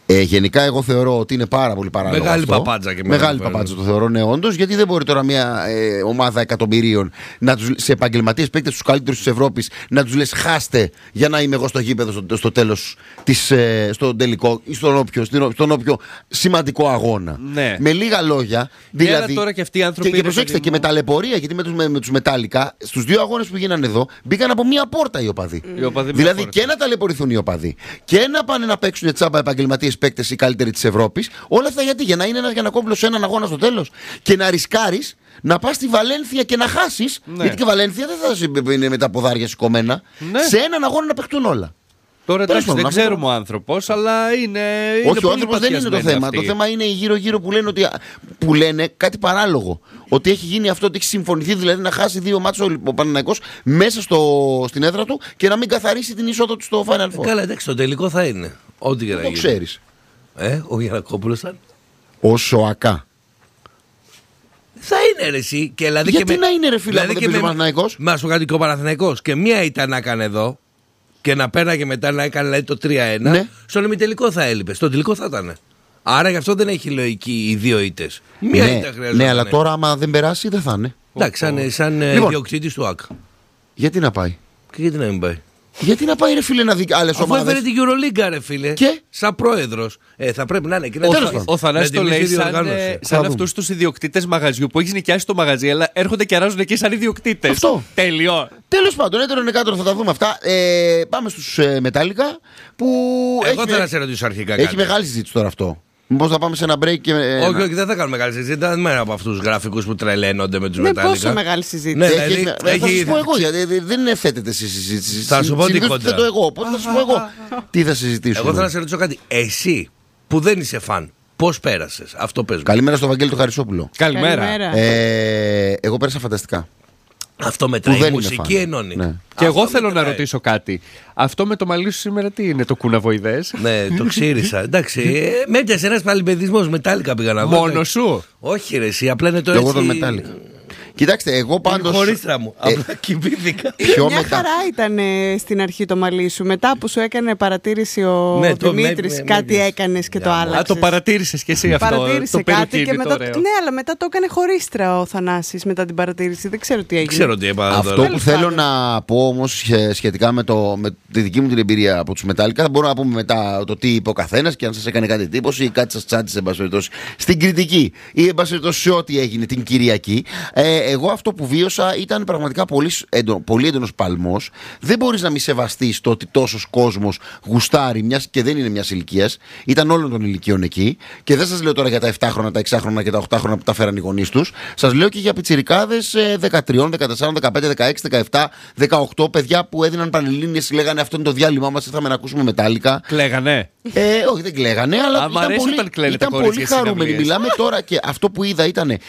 A: Ε, γενικά, εγώ θεωρώ ότι είναι πάρα πολύ παράλογο.
B: Μεγάλη
A: αυτό.
B: παπάντζα και
A: Μεγάλη παπάντζα το θεωρώ, ναι, όντως. Γιατί δεν μπορεί τώρα μια ε, ομάδα εκατομμυρίων να τους, σε επαγγελματίες παίκτες, τους καλύτερους της Ευρώπης, να τους λες χάστε για να είμαι εγώ στο γήπεδο στο, στο τέλος, της, ε, στον τελικό ή στον όποιο, στον όποιο σημαντικό αγώνα.
D: Ναι.
A: Με λίγα λόγια. Δηλαδή,
D: τώρα και αυτοί οι άνθρωποι.
A: Και, και προσέξτε, και με ταλαιπωρία, γιατί με τους, με, με τους Μετάλλικα, στους δύο αγώνες που γίνανε εδώ, μπήκαν από μία πόρτα οι οπαδοί.
D: Οι οπαδοί
A: δηλαδή
D: πόρτα.
A: και να ταλαιπωρηθούν οι οπαδοί και να πάνε να παίξουν τσάμπα επαγγελματίες παίκτες οι καλύτεροι της Ευρώπης. Όλα αυτά γιατί, για να είναι ένα Γιαννακόπουλος σε έναν αγώνα στο τέλος και να ρισκάρεις να πας στη Βαλένθια και να χάσεις.
D: Ναι.
A: Γιατί και η Βαλένθια δεν θα είναι με τα ποδάρια σηκωμένα.
D: Ναι.
A: Σε έναν αγώνα να παιχτούν όλα.
D: Τώρα εντάξει,
A: Τέλος
D: δεν
A: πάντων,
D: ξέρουμε ο άνθρωπος, αλλά είναι. είναι
A: Όχι, ο
D: πολύ
A: άνθρωπος δεν είναι το
D: παθιασμένοι
A: θέμα.
D: αυτοί.
A: Το θέμα είναι οι γύρω-γύρω που λένε, ότι, που λένε κάτι παράλογο. Ότι έχει γίνει αυτό, ότι έχει συμφωνηθεί δηλαδή να χάσει δύο μάτσες ο Παναθηναϊκός μέσα στο, στην έδρα του και να μην καθαρίσει την είσοδο του στο Final Four.
B: Καλά, εντάξει, το τελικό θα είναι. Ό,τι και να
A: Το
B: γίνει.
A: ξέρεις.
B: Ε, ο Γιαννακόπουλος θα είναι.
A: Όσο ακά.
B: Θα είναι ρε εσύ. Και δηλαδή
A: Γιατί
B: και με,
A: να είναι ρε φίλε,
B: δηλαδή
A: άμα
B: και
A: δεν παίζει ο
B: με-
A: Παναθηναϊκός.
B: Μα σου κάνει και ο Παναθηναϊκός. Και μία ήταν να έκανε εδώ και να πέραγε μετά να έκανε δηλαδή, το τρία ένα.
A: Ναι.
B: Στον ημιτελικό θα έλειπε. Στον τελικό θα ήταν. Άρα γι' αυτό δεν έχει λογική οι δύο ήττες. Μία
A: Ναι,
B: ήττα χρειάζεται.
A: ναι, αλλά τώρα άμα δεν περάσει δεν θα είναι.
B: Εντάξει, σαν, σαν ε,
A: Λοιπόν.
B: ιδιοκτήτης του ΑΚ.
A: Γιατί να πάει.
B: Και γιατί να μην πάει.
A: Γιατί να πάει ρε φίλε να δει άλλες
B: Αφού
A: ομάδες.
B: έφερε την Euroliga, ρε φίλε.
A: Και?
B: Σαν πρόεδρος. Ε, θα πρέπει να είναι. Και να
D: Ο,
A: Τέλος
B: είναι
A: πάντων.
D: ο Θανάσης
B: με
D: το
B: τη
D: λέει
B: μισή
D: σαν,
B: διοργάνωση.
D: ε,
A: Θα
D: σαν
A: δούμε.
D: αυτούς τους ιδιοκτήτες μαγαζιού που έχεις νοικιάσει το μαγαζί, αλλά έρχονται και αράζουν εκεί σαν ιδιοκτήτες.
A: Αυτό.
D: Τέλειο.
A: Τέλος πάντων, έτερο είναι κάτω, θα τα δούμε αυτά. Ε, πάμε στους ε, Μετάλλικα που
B: Εγώ
A: έχει,
B: θέλω να σε ρωτήσω αρχικά
A: έχει
B: κάτι.
A: μεγάλη συζήτηση τώρα αυτό. Μήπως θα πάμε σε ένα break και. ε,
B: Όχι,
A: να-
B: όχι, δεν θα κάνουμε μεγάλη συζήτηση. Δεν είμαι από αυτού του γραφικού που τρελαίνονται με του
C: Ναι,
B: Μετάλλικα.
C: πόσο μεγάλη συζήτηση.
B: Ναι,
A: Έχει-
B: δηλαδή,
A: ε, θα
B: έχει-
A: σας πω εγώ, γιατί δεν θέτεται στη συζήτηση.
B: Θα σου πω τι
A: Συνήθως
B: κόντρα.
A: θέτω εγώ. Οπότε θα σου πω εγώ τι θα συζητήσουμε.
B: Εγώ θέλω να σε ρωτήσω κάτι. Εσύ που δεν είσαι φαν, πώ πέρασε, αυτό πες μου.
A: Καλημέρα στο Βαγγέλη του Χαρισόπουλο.
D: Καλημέρα.
A: Ε, εγώ πέρασα φανταστικά.
B: Αυτό
A: Που
B: μετράει.
A: δεν
B: Η
A: είναι
B: μουσική
A: φαν.
B: ενώνει.
A: Ναι.
D: Και εγώ
B: Αυτό
D: θέλω να
B: μετράει.
D: ρωτήσω κάτι. Αυτό με το μαλλί σου σήμερα τι είναι, το κουναβοειδές.
B: Ναι, το ξύρισα. Εντάξει, ε, με έπιασε ένα παλιπαιδισμό. Μετάλλικα πήγα να δω.
D: Μόνο σου.
B: Όχι, ρε, εσύ, απλά είναι το
A: Και
B: έτσι.
A: εγώ τον Μετάλλικα. Κοιτάξτε, εγώ
B: Πάντω.
A: πάντως.
B: Χωρίστρα μου.
A: ε,
B: Απλά κοιμήθηκα.
A: Πιο
C: Μια
A: μετά.
C: χαρά ήταν ε, στην αρχή το μαλλί σου. Μετά που σου έκανε παρατήρηση ο
B: Ναι, το-
C: Δημήτρης,
B: με- με-
C: κάτι
B: με-
C: έκανε και το
B: Για-
C: άλλαξες.
D: Α, το παρατήρησες κι εσύ αυτό.
C: Παρατήρησε
D: το
C: κάτι
D: περουκίνι,
C: και μετά.
D: το ωραίο.
C: Ναι, αλλά μετά το έκανε χωρίστρα ο Θανάσης μετά την παρατήρηση. Δεν ξέρω τι έγινε.
B: Ξέρω τι είπα.
A: Αυτό
B: τώρα.
A: που θέλω να πω όμως σχε- σχετικά με, το, με τη δική μου την εμπειρία από τους Μετάλλικα, θα μπορούμε να πούμε μετά το τι είπε ο καθένας και αν σας έκανε κάτι εντύπωση ή κάτι σας τσάντισε εν πάση περιπτώσει στην κριτική ή εν πάση περιπτώσει σε ό,τι έγινε την Κυριακή. Ε, εγώ αυτό που βίωσα ήταν πραγματικά πολύ, έντονο, πολύ έντονος παλμός. Δεν μπορείς να μη σεβαστείς το ότι τόσος κόσμος γουστάρει μιας και δεν είναι μιας ηλικίας. Ήταν όλων των ηλικιών εκεί. Και δεν σας λέω τώρα για τα επτάχρονα, τα εξάχρονα και τα οχτάχρονα που τα φέραν οι γονείς τους. Σας λέω και για πιτσιρικάδες ε, δεκατρία, δεκατέσσερα, δεκαπέντε, δεκαέξι, δεκαεπτά, δεκαοκτώ παιδιά που έδιναν πανελλήνιες, λέγανε αυτό είναι το διάλειμμα μας, ήρθαμε να ακούσουμε Μετάλλικα.
D: Κλαίγανε.
A: Ε, όχι, δεν κλαίγανε, αλλά
D: Α, μ'
A: ήταν
D: αρέσει
A: πολύ,
D: όταν κλαίνε τα
A: ήταν
D: κορίτσια
A: πολύ
D: στις
A: χαρούμενοι.
D: συναυλίες.
A: Μιλάμε τώρα και αυτό που είδα ήταν. Ε,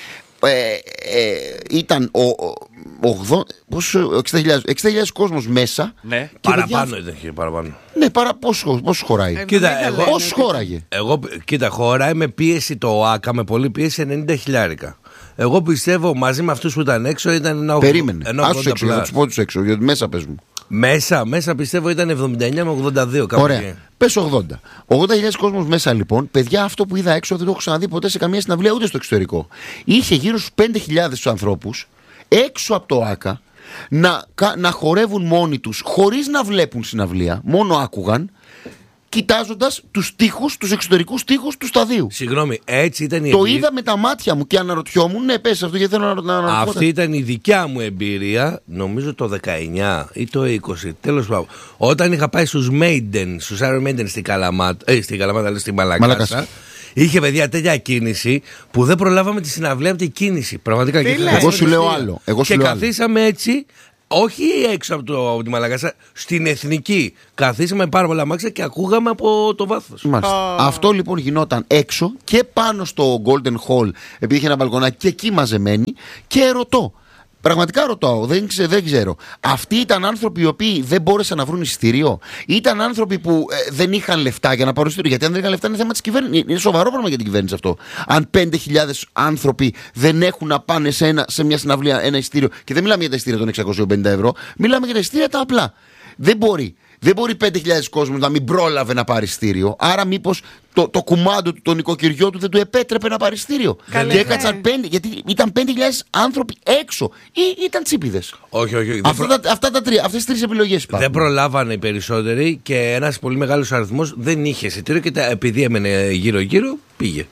A: ε, ήταν ο, ο, ογδόντα, πόσο, εξήντα χιλιάδες, εξήντα χιλιάδες κόσμος μέσα.
D: Ναι.
A: Και παιδιά-
B: Παραπάνω ήταν και παραπάνω.
A: Ναι, παρα, πόσο, πόσο χωράει.
C: Ε,
B: Κοίτα,
C: δεν τα
B: εγώ-
C: λένε
A: Πόσο
C: ότι-
A: χώραγε.
B: Εγώ, κοίτα, χωράει με πίεση το ΟΑΚΑ, με πολλή πίεση ενενήντα χιλιάρικα. Εγώ πιστεύω μαζί με αυτούς που ήταν έξω ήταν ένα
A: Περίμενε.
B: ένα
A: Άσου
B: ογδόντα
A: έξω, θα
B: πλάς.
A: του πω του έξω, γιατί μέσα πες μου.
B: Μέσα, μέσα πιστεύω ήταν εβδομήντα εννιά με ογδόντα δύο κάπου
A: Ωραία.
B: εκεί.
A: Πες ογδόντα. ογδόντα χιλιάδες κόσμος μέσα λοιπόν. Παιδιά, αυτό που είδα έξω δεν το έχω ξαναδεί ποτέ σε καμία συναυλία ούτε στο εξωτερικό. Είχε γύρω στους πέντε χιλιάδες τους ανθρώπους έξω από το ΆΚΑ να, κα- να χορεύουν μόνοι τους χωρίς να βλέπουν συναυλία. Μόνο άκουγαν. Κοιτάζοντας τους τοίχους, τους εξωτερικούς τοίχους του σταδίου.
B: Συγγνώμη, έτσι ήταν η
A: Το
B: εμπειρία-
A: είδα με τα μάτια μου και αναρωτιόμουν, ναι, πες αυτό γιατί θέλω να, να, να
B: Αυτή ήταν η δικιά μου εμπειρία, νομίζω το δεκαεννιά ή το είκοσι, τέλος πάντων. Όταν είχα πάει στους Maiden, στους Iron Maiden στην Καλαμάτα, ε, στην Καλαμάτα, λέει, στην Μαλακάσα,
A: Μαλακάσα.
B: είχε παιδιά τέτοια κίνηση που δεν προλάβαμε τη συναυλία από την κίνηση. Πραγματικά.
C: Τι
B: και
C: λες?
A: Εγώ σου λέω άλλο. Εγώ σου
B: και
A: λέω άλλο.
B: καθίσαμε έτσι, όχι έξω από, το, από τη Μαλακάσα, στην Εθνική. Καθίσαμε πάρα πολλά μάξια και ακούγαμε από το βάθος.
A: Μάλιστα. Αυτό λοιπόν γινόταν έξω και πάνω στο Golden Hall, επειδή είχε ένα μπαλκονάκι και εκεί μαζεμένοι. Και ρωτώ, πραγματικά ρωτάω, δεν, ξε, δεν ξέρω. Αυτοί ήταν άνθρωποι οι οποίοι δεν μπόρεσαν να βρουν εισιτήριο. Ήταν άνθρωποι που ε, δεν είχαν λεφτά για να πάρουν εισιτήριο. Γιατί αν δεν είχαν λεφτά είναι θέμα της κυβέρνησης. Είναι σοβαρό πράγμα για την κυβέρνηση αυτό. Αν πέντε χιλιάδες άνθρωποι δεν έχουν να πάνε σε, ένα, σε μια συναυλία ένα εισιτήριο. Και δεν μιλάμε για τα εισιτήρια των εξακόσια πενήντα ευρώ, μιλάμε για τα εισιτήρια τα απλά. Δεν μπορεί δεν μπορεί πέντε χιλιάδες κόσμος να μην πρόλαβε να πάρει ειστήριο. Άρα, μήπως το, το κουμάντο του, το νοικοκυριό του δεν του επέτρεπε να πάρει ειστήριο.
C: Καλέ,
A: Και
C: ναι.
A: έκατσαν πέντε, γιατί ήταν πέντε χιλιάδες άνθρωποι έξω. Ή ήταν τσίπηδες.
B: Όχι, όχι. δεν
A: Αυτά,
B: προ-
A: τα, αυτά τα τρία, αυτές τις τρεις επιλογές υπάρχουν.
B: Δεν προλάβανε οι περισσότεροι και ένας πολύ μεγάλος αριθμός δεν είχε εισιτήριο και τα- επειδή έμενε γύρω-γύρω πήγε.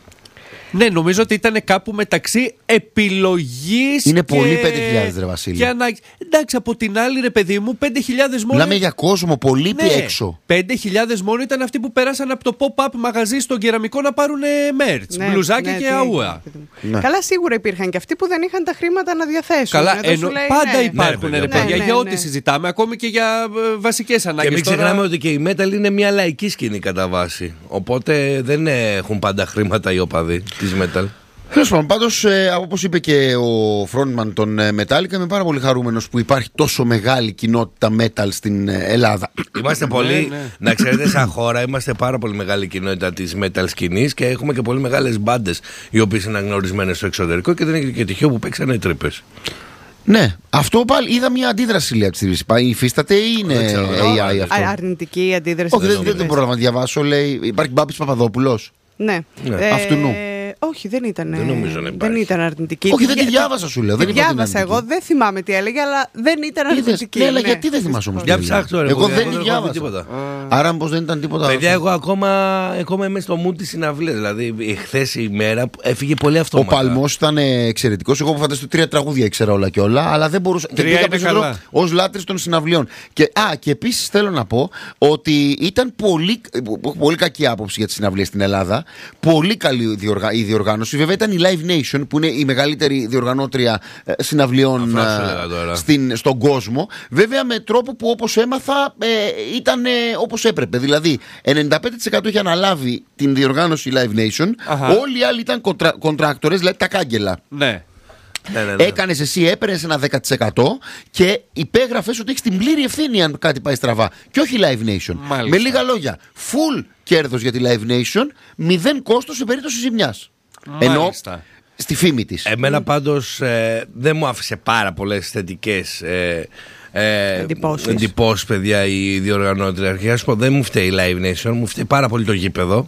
D: Ναι, νομίζω ότι ήταν κάπου μεταξύ επιλογής.
A: Είναι
D: και...
A: πολύ πέντε χιλιάδες, ρε Βασίλη.
D: Και ανάγκη. Εντάξει, από την άλλη, ρε παιδί μου, πέντε χιλιάδες μόνο.
A: Μιλάμε για κόσμο πολύ
D: Ναι,
A: έξω.
D: πέντε χιλιάδες μόνο ήταν αυτοί που πέρασαν από το pop-up μαγαζί στον κεραμικό να πάρουν merch,
C: Ναι,
D: μπλουζάκια
C: ναι,
D: και
C: τι
D: αούα.
C: έγινε, παιδί μου.
A: Ναι.
C: Καλά, σίγουρα υπήρχαν και αυτοί που δεν είχαν τα χρήματα να διαθέσουν.
D: Καλά,
C: Εδώ σου
D: εννο-
C: λέει,
D: πάντα
C: ναι.
D: υπάρχουν
B: Ναι,
D: ρε
B: παιδιά,
D: παιδιά
C: ναι,
D: για
C: ναι,
D: ό,τι
C: ναι.
D: συζητάμε, ακόμη και για ε, βασικές ανάγκες.
B: Και μην
D: Τώρα-
B: ξεχνάμε ότι και η metal είναι μια λαϊκή σκηνή κατά βάση. Οπότε δεν έχουν πάντα χρήματα οι οπαδοί της metal.
A: Τέλος πάντων, πάντως, ε, όπως είπε και ο frontman των ε, Metallica, είμαι πάρα πολύ χαρούμενος που υπάρχει τόσο μεγάλη κοινότητα metal στην ε, Ελλάδα.
B: Είμαστε πολύ, να ξέρετε, σαν χώρα είμαστε πάρα πολύ μεγάλη κοινότητα της metal σκηνής και έχουμε και πολύ μεγάλες μπάντες οι οποίες είναι αναγνωρισμένες στο εξωτερικό και δεν είναι και τυχαίο που παίξανε τρύπες.
A: Ναι, αυτό πάλι είδα μια αντίδραση λέει από τη στιγμή. Υφίσταται ή είναι
B: Δεν ξέρω,
A: έι άι
B: δεν
A: αυτό?
C: Α, αρνητική η αντίδραση.
A: Όχι,
C: της
A: δεν, δεν, δεν μπορώ να διαβάσω. Λέει, υπάρχει Μπάμπης Παπαδόπουλος.
C: Ναι.
B: Ναι.
A: Αυτού νου.
C: Όχι, δεν ήταν.
B: Δεν νομίζω να υπάρχει.
C: Δεν ήταν αρνητική.
A: Όχι, δεν τη
C: Για-
A: διάβασα, σου λέω.
C: Τη
A: Δεν είπα ότι είναι
C: διάβασα
A: αρνητική.
C: εγώ, δεν θυμάμαι τι έλεγε, αλλά δεν ήταν
A: Είδες,
C: αρνητική.
A: ναι, αλλά γιατί δεν θυμάσαι όμως.
B: Για
A: τι
B: ψάχτω,
A: έλεγε.
B: ρε,
A: Εγώ
B: παιδιά,
A: δεν
B: εγώ
A: τη
B: δεν έχω δει
A: διάβασα.
B: τίποτα.
A: Άρα μήπως δεν ήταν τίποτα.
B: Παιδιά,
A: αυτό.
B: εγώ ακόμα, ακόμα είμαι στο mood της συναυλίας. Δηλαδή, χθες η μέρα που έφυγε πολύ
A: Ο
B: αυτόματα.
A: Παλμός ήταν εξαιρετικό. Εγώ που φανταστώ τρία τραγούδια ήξερα όλα και όλα, αλλά δεν μπορούσα.
D: Τρία είναι καλά.
A: Ω λάτρης των συναυλιών. Και, α, και επίσης θέλω να πω ότι ήταν πολύ, πολύ κακή άποψη για τις συναυλίες στην Ελλάδα. Πολύ καλή η διοργα- η διοργάνωση. Βέβαια ήταν η Live Nation που είναι η μεγαλύτερη διοργανώτρια ε, συναυλιών
B: Αυτό σου
A: ε,
B: έλεγα τώρα.
A: στην, στον κόσμο. Βέβαια με τρόπο που όπως έμαθα ε, ήταν ε, όπως έπρεπε. Δηλαδή ενενήντα πέντε τοις εκατό είχε αναλάβει την διοργάνωση Live Nation.
D: Αχα.
A: Όλοι οι άλλοι ήταν κοντρα, κοντράκτορες, δηλαδή τα κάγκελα.
D: Ναι.
B: Ναι, ναι, ναι.
A: Έκανες εσύ, έπαιρνες ένα δέκα τοις εκατό και υπέγραφες ότι έχεις την πλήρη ευθύνη αν κάτι πάει στραβά. Και όχι Live Nation.
D: Μάλιστα.
A: Με λίγα λόγια, full κέρδος για τη Live Nation, μηδέν κόστος σε περίπτωση ζημιάς. Ενώ
D: Μάλιστα.
A: στη φήμη της.
B: Εμένα πάντως ε, δεν μου άφησε πάρα πολλές θετικές ε, ε,
C: Εντυπώσεις.
B: εντυπώσεις, παιδιά, η διοργανώτρια. Αρχικά σου πω, δεν μου φταίει η Live Nation, μου φταίει πάρα πολύ το γήπεδο.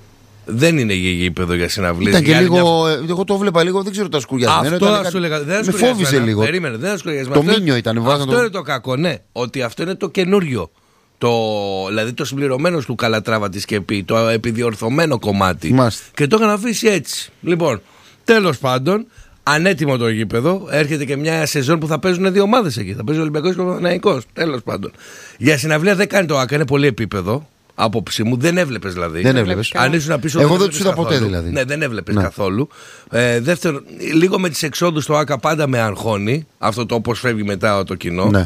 B: Δεν είναι για γήπεδο για συναυλίες.
A: Ήταν και
B: Για άλλη
A: λίγο. ε, Εγώ το βλέπα λίγο, δεν ξέρω τα σκουριασμένα.
B: Αυτό
A: ήταν
B: θα
A: κάτι-
B: σου έλεγα. Δεν
A: με
B: σκουριασμένα.
A: φόβησε λίγο.
B: Περίμενε, δεν σκουριασμένα.
A: Το
B: Αυτό-
A: μήνιο ήταν, βάζανε
B: Αυτό
A: το-
B: είναι το κακό, ναι. Ότι αυτό είναι το καινούριο. Το, δηλαδή το συμπληρωμένο του Καλατράβα τη Σκεπή, το επιδιορθωμένο κομμάτι.
A: Μάλιστα.
B: Και το είχαν αφήσει έτσι. Λοιπόν, τέλος πάντων, ανέτοιμο το γήπεδο. Έρχεται και μια σεζόν που θα παίζουν δύο ομάδες εκεί. Θα παίζει ο Ολυμπιακός και ο Παναθηναϊκός. Τέλος πάντων. Για συναυλία δεν κάνει το ΑΚΑ, είναι πολύ επίπεδο. Άποψη μου, δεν έβλεπε δηλαδή.
A: Δεν έβλεπες.
B: Αν ήσουν πίσω,
A: Εγώ δεν
B: έβλεπες
A: τους είδα ποτέ,
B: καθόλου.
A: δηλαδή.
B: Ναι, δεν έβλεπε
A: Ναι.
B: καθόλου. Ε, δεύτερον, λίγο με τις εξόδους στο ΑΚΑ πάντα με αγχώνει. Αυτό το όπως φεύγει μετά το κοινό.
A: Ναι.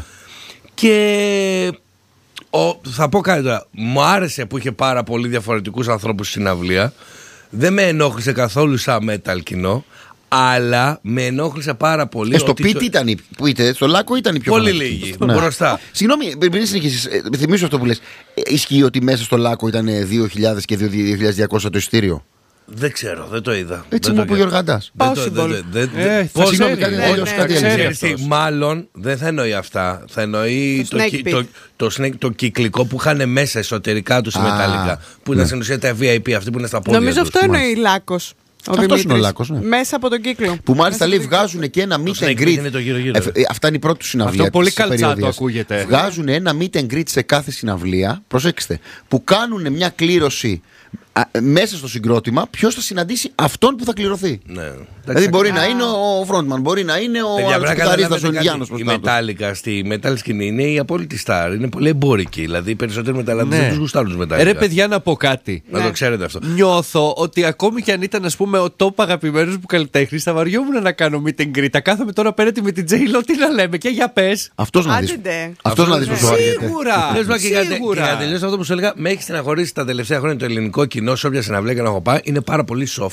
B: Και ο, θα πω κάτι τώρα. Μου άρεσε που είχε πάρα πολύ διαφορετικούς ανθρώπους στη συναυλία. Δεν με ενόχλησε καθόλου σαν metal κοινό. Αλλά με ενόχλησε πάρα πολύ.
A: Ε, στο
B: ότι
A: πίτι
B: το-
A: ήταν η- που είτε, στο Λάκκο ήταν η πιο
B: Πολύ
A: φανατική.
B: λίγοι.
A: Ναι.
B: Μπροστά.
A: Συγγνώμη, πριν συνεχίσεις, ε, θυμίσω αυτό που λες. Ε, Ισχύει ότι μέσα στο Λάκκο ήταν δύο χιλιάδες και δύο χιλιάδες διακόσια το ειστήριο.
B: Δεν ξέρω, δεν το είδα.
A: Έτσι
B: Δεν
A: μου
B: το
A: είπε ο
B: είδα.
A: Γιωργαντάς.
B: Δεν το-
C: Possible.
B: δεν- δεν- δεν-
D: Ε,
B: δεν-
D: θα
B: πώς-
A: Συγγνώμη,
D: ξέρει,
A: κάτι
D: ναι,
A: αλλιώς,
C: ναι,
A: κάτι
C: ναι,
A: αλλιώς.
B: Ξέρεις τι,
D: αυτός.
B: μάλλον δεν θα εννοεί αυτά. Θα εννοεί
C: Το
B: το,
C: snake
B: κυ-
C: pit.
B: το, το, snake, το κυκλικό που είχαν μέσα εσωτερικά του
A: Α,
B: μεταλλικά. Που ήταν στην ουσία τα βι άι πι, αυτοί που είναι στα πόδια.
C: Νομίζω
B: τους.
C: αυτό εννοεί Λάκκος. Ο
A: Αυτός
C: Δημήτρης.
A: είναι ο Λάκκος, ναι.
C: Μέσα από τον κύκλο.
A: Που μάλιστα
C: Μέσα
A: λέει
C: από τον
A: βγάζουν και ένα meet
B: snake
A: and
B: pit
A: greet.
B: είναι το γύρω-γύρω.
A: Ε, ε, αυτά είναι η πρώτη του συναυλία.
D: Αυτό πολύ
A: της
D: καλτσάτο
A: περιοδίας.
D: ακούγεται.
A: Βγάζουν ένα meet and greet σε κάθε συναυλία. Προσέξτε. Που κάνουν μια κλήρωση α, μέσα στο συγκρότημα ποιος θα συναντήσει αυτόν που θα κληρωθεί.
B: Ναι.
A: Δηλαδή μπορεί να είναι ο frontman, μπορεί να είναι ο
B: Παιδιά,
A: άλλος
B: πρέπει να
A: κιθαρίστας,
B: καταλάβετε
A: ο
B: κάτι.
A: Ινδιάνος
B: Η
A: προς τα κάτω.
B: μετάλλικα στη metal σκηνή είναι η απόλυτη star. Είναι πολύ εμπόρικη. Δηλαδή οι περισσότεροι μεταλλάδες
D: Ναι.
B: δεν τους γουστάρουν τους
D: Ε,
B: μετάλλικα.
D: Ρε παιδιά, να πω κάτι.
B: Να το
C: Ναι.
B: ξέρετε αυτό.
D: Νιώθω ότι ακόμη και αν ήταν, ας πούμε, ο top αγαπημένος μου καλλιτέχνης, θα βαριόμουν να κάνω meet and greet. Θα κάθομαι τώρα απέναντι με την J-Lo, τι να λέμε, και για πες.
A: Αυτός να
C: Άντε
A: δεις.
C: ντε.
A: Αυτός να δεις πώς το βαριέται.
D: Σίγουρα!
B: Πες μου και για τε- και
D: Σίγουρα!
B: για να τελειώσω αυτό που σου έλεγα, με έχει στεναχωρήσει τα τελευταία χρόνια το ελληνικό κοινό σε όποια συναυλία και να έχω πάει. Είναι πάρα πολύ soft.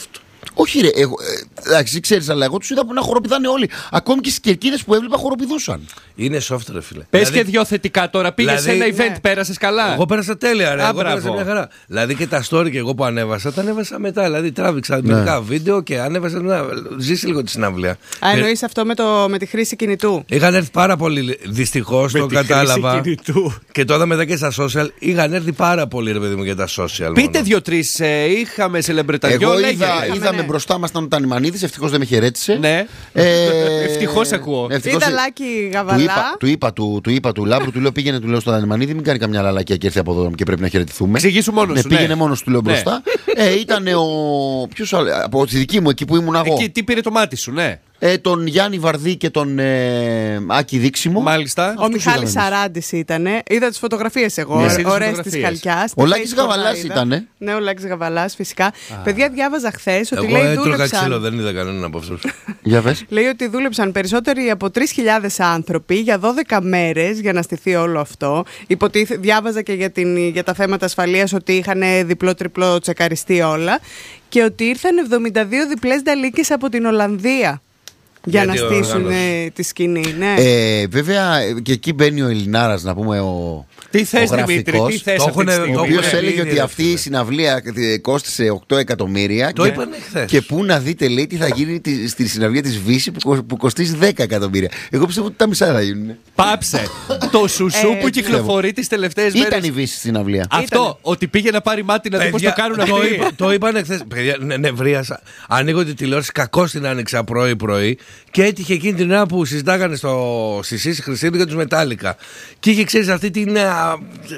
A: Όχι, ρε. Εγώ, ε, εντάξει, ξέρεις, αλλά εγώ τους είδα που να χοροπηδάνε όλοι. Ακόμη και στις κερκίδες που έβλεπα χοροπηδούσαν.
B: Είναι soft, ρε φίλε.
D: Πες
B: δηλαδή,
D: και δυο θετικά τώρα. Πήγες
B: δηλαδή,
D: σε ένα event,
C: ναι.
D: πέρασες καλά.
B: Εγώ πέρασα τέλεια, ρε.
D: Α,
B: Εγώ πέρασα μια χαρά. Δηλαδή και τα story και εγώ που ανέβασα, τα ανέβασα μετά. Δηλαδή τράβηξα
A: Ναι.
B: μερικά βίντεο και ανέβασα. Να ζήσει λίγο τη συναυλία.
C: Α, εννοείς αυτό με, το, με τη χρήση κινητού.
B: Είχαν έρθει πάρα πολύ. Δυστυχώς το
D: τη χρήση
B: κατάλαβα.
D: κινητού.
B: Και το είδα μετά και στα social. Είχαν έρθει πάρα πολύ, ρε παιδί μου, για τα social.
D: Πείτε
B: μόνο.
D: δύο-τρεις. Ε, είχαμε σελεμπρεταριό.
A: Εγώ
D: λέγεται.
A: είδα, είδαμε
C: ναι.
A: μπροστά μας ήταν ο Τανιμανίδης, ευτυχώς δεν με χαιρέτησε.
D: Ναι.
A: Ε,
D: Ευτυχώς ακούω.
A: ευτυχώς,
C: Είδα
A: ε,
C: Λάκη
A: Του
C: Γαβαλά.
A: είπα, του είπα του, του είπα του Λάμπρου, του λέω πήγαινε του λέω στον Τανιμανίδη, μην κάνει καμιά λαλακία και έρθει από εδώ και πρέπει να χαιρετηθούμε.
D: Εξηγήσου μόνος
A: Ναι,
D: σου,
A: πήγαινε
D: ναι.
A: μόνος του λέω
D: Ναι.
A: μπροστά. Ε, ήταν ο. Ποιος άλλο, από τη δική μου εκεί που ήμουν εγώ.
D: Εκεί τι πήρε το μάτι σου, ναι.
A: Ε, τον Γιάννη Βαρδί και τον ε, Άκη Δίξιμο.
D: Μάλιστα.
C: Ο
A: Αυτούς
C: Μιχάλης
A: είδαμε εμείς.
C: Σαράντης ήτανε. Είδα τις φωτογραφίες εγώ.
D: Ναι, εσύ τις
C: Ωραίες της
D: φωτογραφίες.
C: Χαλκιάς.
A: Ο
C: Στη
A: Λάκης
C: Facebook
A: Γαβαλάς
C: τα είδα.
A: ήτανε.
C: Ναι, ο Λάκης Γαβαλάς, φυσικά. Παιδιά, διάβαζα χθες ότι
B: Εγώ
C: λέει
B: έτρωγα
C: δούλεψαν.
B: ξύλο, δεν είδα κανέναν από αυτούς.
A: Για πες.
C: Λέει ότι δούλεψαν περισσότεροι από τρεις χιλιάδες άνθρωποι για δώδεκα μέρες για να στηθεί όλο αυτό. Υποτίθε, διάβαζα και για, την, για τα θέματα ασφαλείας ότι είχαν διπλό-τριπλό τσεκαριστεί όλα και ότι ήρθαν εβδομήντα δύο διπλές νταλίκες από την Ολλανδία για
B: Γιατί
C: να
B: ο
C: στήσουν
B: Γάλλος.
C: ε, τη σκηνή. Ναι.
A: Ε, βέβαια ε, και εκεί μπαίνει ο Ελληνάρας, να πούμε, ο,
D: Τι θες,
A: ο
D: Δημήτρη,
A: γραφικός,
D: τι θες
B: Το
D: αυτή τη
B: έχουνε-
D: στιγμή.
A: ο
B: το
A: οποίος
B: έχουνε
A: έλεγε
B: ήδη,
A: ότι
B: ρε
A: αυτή η
B: φίλε.
A: συναυλία ε, κόστισε οκτώ εκατομμύρια.
B: Το
A: και,
B: είπανε χθες.
A: και πού να δείτε, λέει, τι θα γίνει τη- στη συναυλία της Βύση που, κο- που κοστίζει δέκα εκατομμύρια. Εγώ πιστεύω ότι τα μισά θα γίνουν.
D: Πάψε. Το σουσού
C: Ε,
D: που κυκλοφορεί τις τελευταίες μέρες.
A: Ήταν η Βύση στη συναυλία.
D: Αυτό,
C: Ήτανε.
D: ότι πήγε να πάρει μάτι να δει πώς το
B: Παιδιά,
D: κάνουν
B: το,
D: αυτοί.
B: είπα, το είπανε χθες. Παιδιά, ναι, νευρίασα. Ανοίγω τη τηλεόραση, κακώς την άνοιξα πρωί-πρωί και έτυχε εκείνη την ώρα που συζητάγανε στο Σισίς Χριστίδη για τους Μετάλλικα. Και είχε, ξέρεις, αυτή την. α,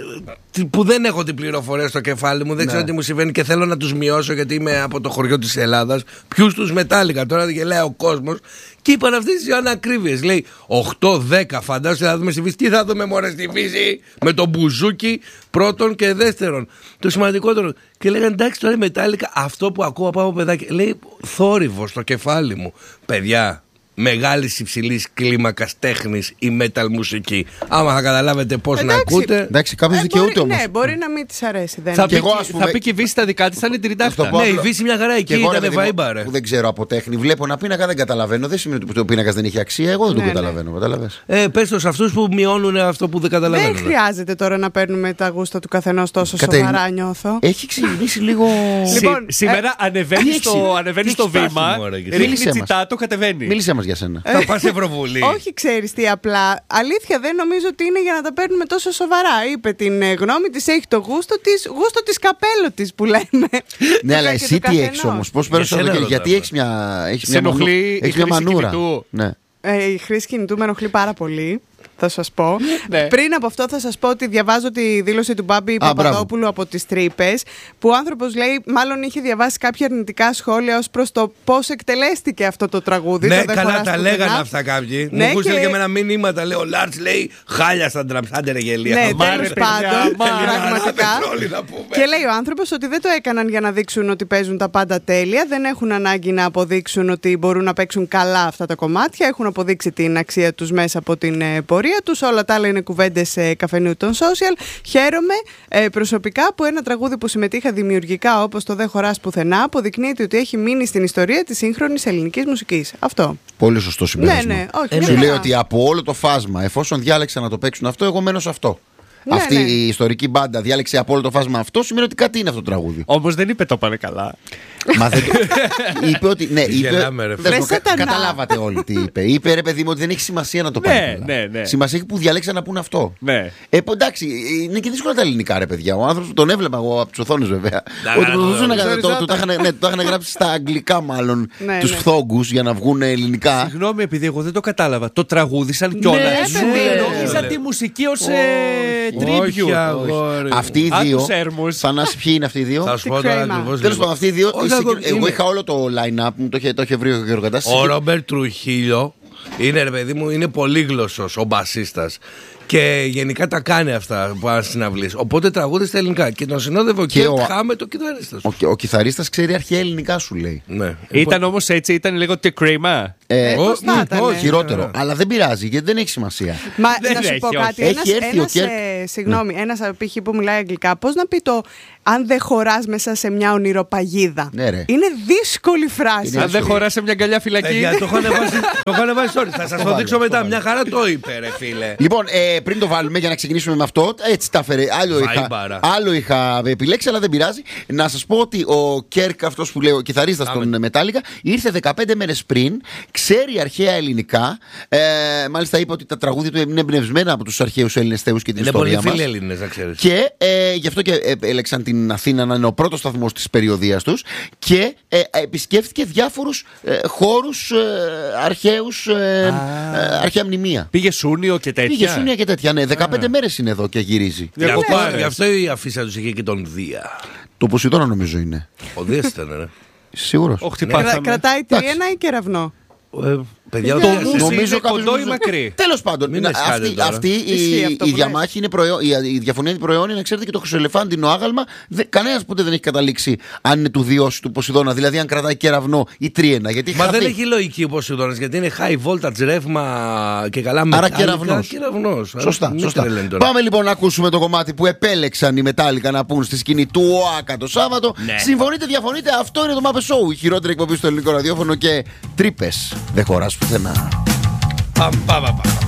B: που δεν έχω την πληροφορία στο κεφάλι μου, δεν ξέρω τι μου συμβαίνει και θέλω να τους μειώσω γιατί είμαι από το χωριό της Ελλάδας. Ποιους τους Μετάλλικα, τώρα γελάει ο κόσμος. Και είπαν αυτές τις ανακρίβειες. Λέει οκτώ δέκα, φαντάζομαι θα δούμε στη Βύση. Τι θα δούμε, μωρέ, στη Βύση με τον μπουζούκι πρώτον και δεύτερον. Το σημαντικότερο. Και λέγανε εντάξει, τώρα η Μετάλλικα, αυτό που ακούω από παιδάκι. Λέει θόρυβο στο κεφάλι μου. Παιδιά, μεγάλη υψηλή κλίμακα τέχνη η metal μουσική. Άμα θα καταλάβετε πώς να
C: Εντάξει.
B: ακούτε.
A: Εντάξει, κάποιος
C: Ε,
A: δικαιούται
C: μπορεί-
A: όμως.
C: Ναι, μπορεί να μην της αρέσει. Δεν
D: Θα
C: είναι.
D: πει,
A: εγώ,
D: και-
A: ας πούμε-
D: θα πει και η Βύση τα δικά της, θα είναι τριντάχτα.
A: Αυτό πω-
B: Ναι, η
A: απλό-
B: Βύση μια χαρά
A: Και
B: εκεί
A: εγώ, ρε
B: ήταν
A: παιδί μου,
B: βάιμπα, ρε.
A: που δεν ξέρω από τέχνη, βλέπω ένα πίνακα, δεν καταλαβαίνω. Δεν σημαίνει ότι ο πίνακα δεν έχει αξία. Εγώ δεν το
C: Ναι, ναι.
A: καταλαβαίνω. Κατάλαβες.
B: Ε, πες το σε αυτούς που μειώνουν αυτό που δεν
C: Δεν
B: καταλαβαίνουν.
C: χρειάζεται τώρα να παίρνουμε τα γούστα του καθενός τόσο
A: Κατερίνα,
C: σοβαρά, νιώθω.
A: Έχει ξεκινήσει λίγο.
D: Σι-
C: Λοιπόν,
D: σήμερα
C: ε,
D: ανεβαίνει
A: τι
D: στο,
A: έχεις-
D: ανεβαίνει
A: τι
D: στο
A: έχεις
D: βήμα,
B: πάθει, μωρέ, και εσύ.
D: ρίχνει
A: Μίλησέ μας.
D: τσιτάτο, κατεβαίνει.
A: Μίλησέ μας για σένα.
B: Θα πας Ευρωβουλή.
C: Όχι, ξέρεις τι, απλά. Αλήθεια, δεν νομίζω ότι είναι για να τα παίρνουμε τόσο σοβαρά. Είπε την ε, γνώμη της, έχει το γούστο της, γούστο της καπέλο της που λέμε.
A: Ναι, αλλά
C: Και
A: εσύ
C: του
A: τι
C: καθενός.
A: έχει όμως, πώς πέρασε
B: Για
A: το
B: σένα
A: καιρό, γιατί
B: ρωτάω.
A: έχει μια. Έχεις
D: Σε
A: μια, μανού-
D: ενοχλεί η
A: έχεις μια
D: χρήση
A: μανούρα.
D: κινητού?
A: Ναι.
C: Ε, η χρήση κινητού με ενοχλεί πάρα πολύ. Θα σας πω.
D: Ναι.
C: Πριν από αυτό θα σας πω ότι διαβάζω τη δήλωση του Μπάμπη Παπαδόπουλου από τις Τρύπες, που ο άνθρωπος λέει μάλλον είχε διαβάσει κάποια αρνητικά σχόλια ως προς το πώς εκτελέστηκε αυτό το τραγούδι.
B: Ναι,
C: το «Δεν
B: καλά
C: χωράς
B: τα
C: πουθενά».
B: λέγανε αυτά κάποιοι.
C: Ναι,
B: Μου έχουν στείλει
C: και-
B: και εμένα μηνύματα. Λέει ο Λάρτς, λέει χάλια στα ντραμς. Άντε ρε γελία.
C: Ναι,
D: Μα,
C: τέλος
D: ρε, παιδιά,
C: πάντων,
D: μα,
C: πραγματικά.
B: πετρόλι να πούμε.
C: Και λέει ο άνθρωπος ότι δεν το έκαναν για να δείξουν ότι παίζουν τα πάντα τέλεια, δεν έχουν ανάγκη να αποδείξουν ότι μπορούν να παίξουν καλά αυτά τα κομμάτια, έχουν αποδείξει την αξία τους μέσα από την ε, πορεία τους, όλα τα άλλα είναι κουβέντες ε, καφενείου των social. Χαίρομαι ε, προσωπικά που ένα τραγούδι που συμμετείχα δημιουργικά όπως το «Δεν χωράς πουθενά» αποδεικνύεται ότι έχει μείνει στην ιστορία της σύγχρονης ελληνικής μουσικής. Αυτό.
A: Πολύ σωστό
C: Ναι,
A: συμπέρασμα.
C: ναι, όχι.
B: Ε,
C: μια
A: Σου λέει
C: χαρά.
A: ότι από όλο το φάσμα, εφόσον διάλεξα να το παίξουν αυτό, εγώ μένω σε αυτό.
C: Ναι,
A: Αυτή
C: ναι.
A: η ιστορική μπάντα διάλεξε από όλο το φάσμα αυτό, σημαίνει ότι κάτι είναι αυτό το τραγούδι.
D: Όμως δεν είπε το πάνε καλά.
A: Μα δεν το... είπε ότι. Ναι, είπε...
B: Γελάμε, ρε,
A: δεν
C: φίλε.
A: το κα-
C: Βρε σατανά.
A: Καταλάβατε όλοι τι είπε. Είπε ρε παιδί μου ότι δεν έχει σημασία να το
D: Ναι,
A: πάνε καλά.
D: ναι, ναι.
A: Σημασία έχει που διαλέξαν να πούνε αυτό.
D: Ναι.
A: Ε, που εντάξει, είναι και δύσκολα τα ελληνικά ρε παιδιά. Ο άνθρωπος τον έβλεπα εγώ από τις οθόνες βέβαια.
B: Να,
A: Ότι
B: να,
A: προσπαθούσαν
B: να,
A: να-
C: να,
A: το-
C: να,
A: το- το είχαν- ναι, το είχαν γράψει στα αγγλικά μάλλον
C: Ναι,
A: τους
C: ναι.
A: φθόγκους για να βγουν ελληνικά.
D: Συγγνώμη, επειδή εγώ δεν το κατάλαβα. Το τραγούδισαν κιόλα.
C: Ναι, παιδί.
D: Νόμιζα τη μουσική ως ε,
B: Όχι,
D: tribute.
B: αγόρι.
A: Αυτοί οι
D: Α,
A: δύο.
D: τους έρμους.
A: Θανάση, ποιοι είναι αυτοί οι δύο.
B: Θα σου
C: Τι
B: πω τώρα
C: κρίμα.
B: ακριβώς.
A: Τέλος
B: λίγο.
A: πάντων, αυτοί οι δύο.
B: Όχι,
A: εσύ-
B: αγόρι,
A: Εγώ
B: είναι.
A: είχα όλο το line-up μου, το είχε, το είχε βρει ο Γεωργαντάς.
B: Ο Ρόμπερτ Τρουχίλιο είναι ρε παιδί μου, είναι πολύγλωσσος ο μπασίστας. Και γενικά τα κάνει αυτά που αν συναυλείς. Οπότε τραγούδι στα ελληνικά. Και τον συνόδευε ο
A: Και
B: Κέρτ
A: ο-
B: Χάμε το κιθαρίστας.
A: Ο, ο κιθαρίστας ξέρει αρχαία ελληνικά σου λέει.
B: Ναι.
D: Ήταν όμως έτσι, ήταν λίγο τε κρίμα.
A: Ε,
C: Ε, πώς θα
B: μ,
C: ήταν,
B: όχι,
C: ε?
A: χειρότερο.
B: ναι.
A: Αλλά δεν πειράζει γιατί δεν έχει σημασία.
C: Μα
D: Δεν
C: να σου
D: έχει,
C: πω
D: όχι.
C: κάτι.
A: Έχει
C: Ένας,
A: έρθει ο
C: ένας,
A: Κέρκ.
C: ε, συγγνώμη, ένας π.χ. που μιλάει αγγλικά, πώς να πει το αν δεν χωράς μέσα σε μια ονειροπαγίδα.
A: Ναι, ρε.
C: Είναι δύσκολη φράση.
D: Αν δεν χωράς σε μια αγκαλιά φυλακή.
B: Παιδιά, το έχω ανεβάσει. Το έχω ανεβάσει sorry. Θα σας το δείξω μετά. Μια χαρά το είπε, ρε φίλε.
A: Λοιπόν, ε, πριν το βάλουμε για να ξεκινήσουμε με αυτό, έτσι τα έφερε. Άλλο είχα, άλλο είχα επιλέξει, αλλά δεν πειράζει. Να σας πω ότι ο Κέρκ, αυτός που λέει, ο κιθαρίστας των Metallica, ήρθε δεκαπέντε μέρες πριν, ξέρει αρχαία ελληνικά. Ε, μάλιστα είπε ότι τα τραγούδια του είναι εμπνευσμένα από τους αρχαίους Έλληνες θεούς και την
B: είναι
A: ιστορία μας.
B: Είναι πολύ φίλοι Έλληνες, να ξέρεις.
A: Και ε, γι' αυτό και έλεξαν την Αθήνα να είναι ο πρώτος σταθμός της περιοδίας τους και ε, επισκέφθηκε διάφορους ε, χώρους ε, αρχαίους, ε, ε, αρχαία μνημεία.
D: Πήγε Σούνιο και τέτοια.
A: Πήγε Σούνια και τέτοια, ναι. δεκαπέντε μέρες είναι εδώ και γυρίζει.
B: Γι' αυτό, γι' αυτό η αφίσα τους είχε και τον Δία.
A: Το Ποσειδώνα νομίζω είναι.
B: Ο Δίας ήταν, ρε.
A: Σίγουρος.
D: Όχι,
C: Κρα, κρατάει τριένα ή κεραυνό.
B: Ε, παιδιά,
A: το νομίζω
D: κοντό ή μακρύ.
A: Τέλος πάντων, αυτή, αυτή η, η διαμάχη είναι προϊόν, η, η διαφωνία είναι προϊόν, είναι, ξέρετε, και το χρυσοελεφάντινο άγαλμα. Δε, κανένας ποτέ δεν έχει καταλήξει αν είναι του Διός του Ποσειδώνα, δηλαδή αν κρατάει κεραυνό ή τρίενα. Γιατί
B: Μα
A: χαθεί.
B: δεν έχει λογική ο Ποσειδώνας, γιατί είναι high voltage ρεύμα και καλά μετά.
A: Άρα κεραυνός. Σωστά, σωστά. Πάμε λοιπόν να ακούσουμε το κομμάτι που επέλεξαν οι Metallica να πούν στη σκηνή του ΟΑΚΑ το Σάββατο. Ναι. Συμφωνείτε, διαφωνείτε, αυτό είναι το Muppet Show, η χειρότερη εκπομπή στο ελληνικό ραδιόφωνο και τρύπες δεν χωράς πουθενά.
B: Παμ, παμ, παμ.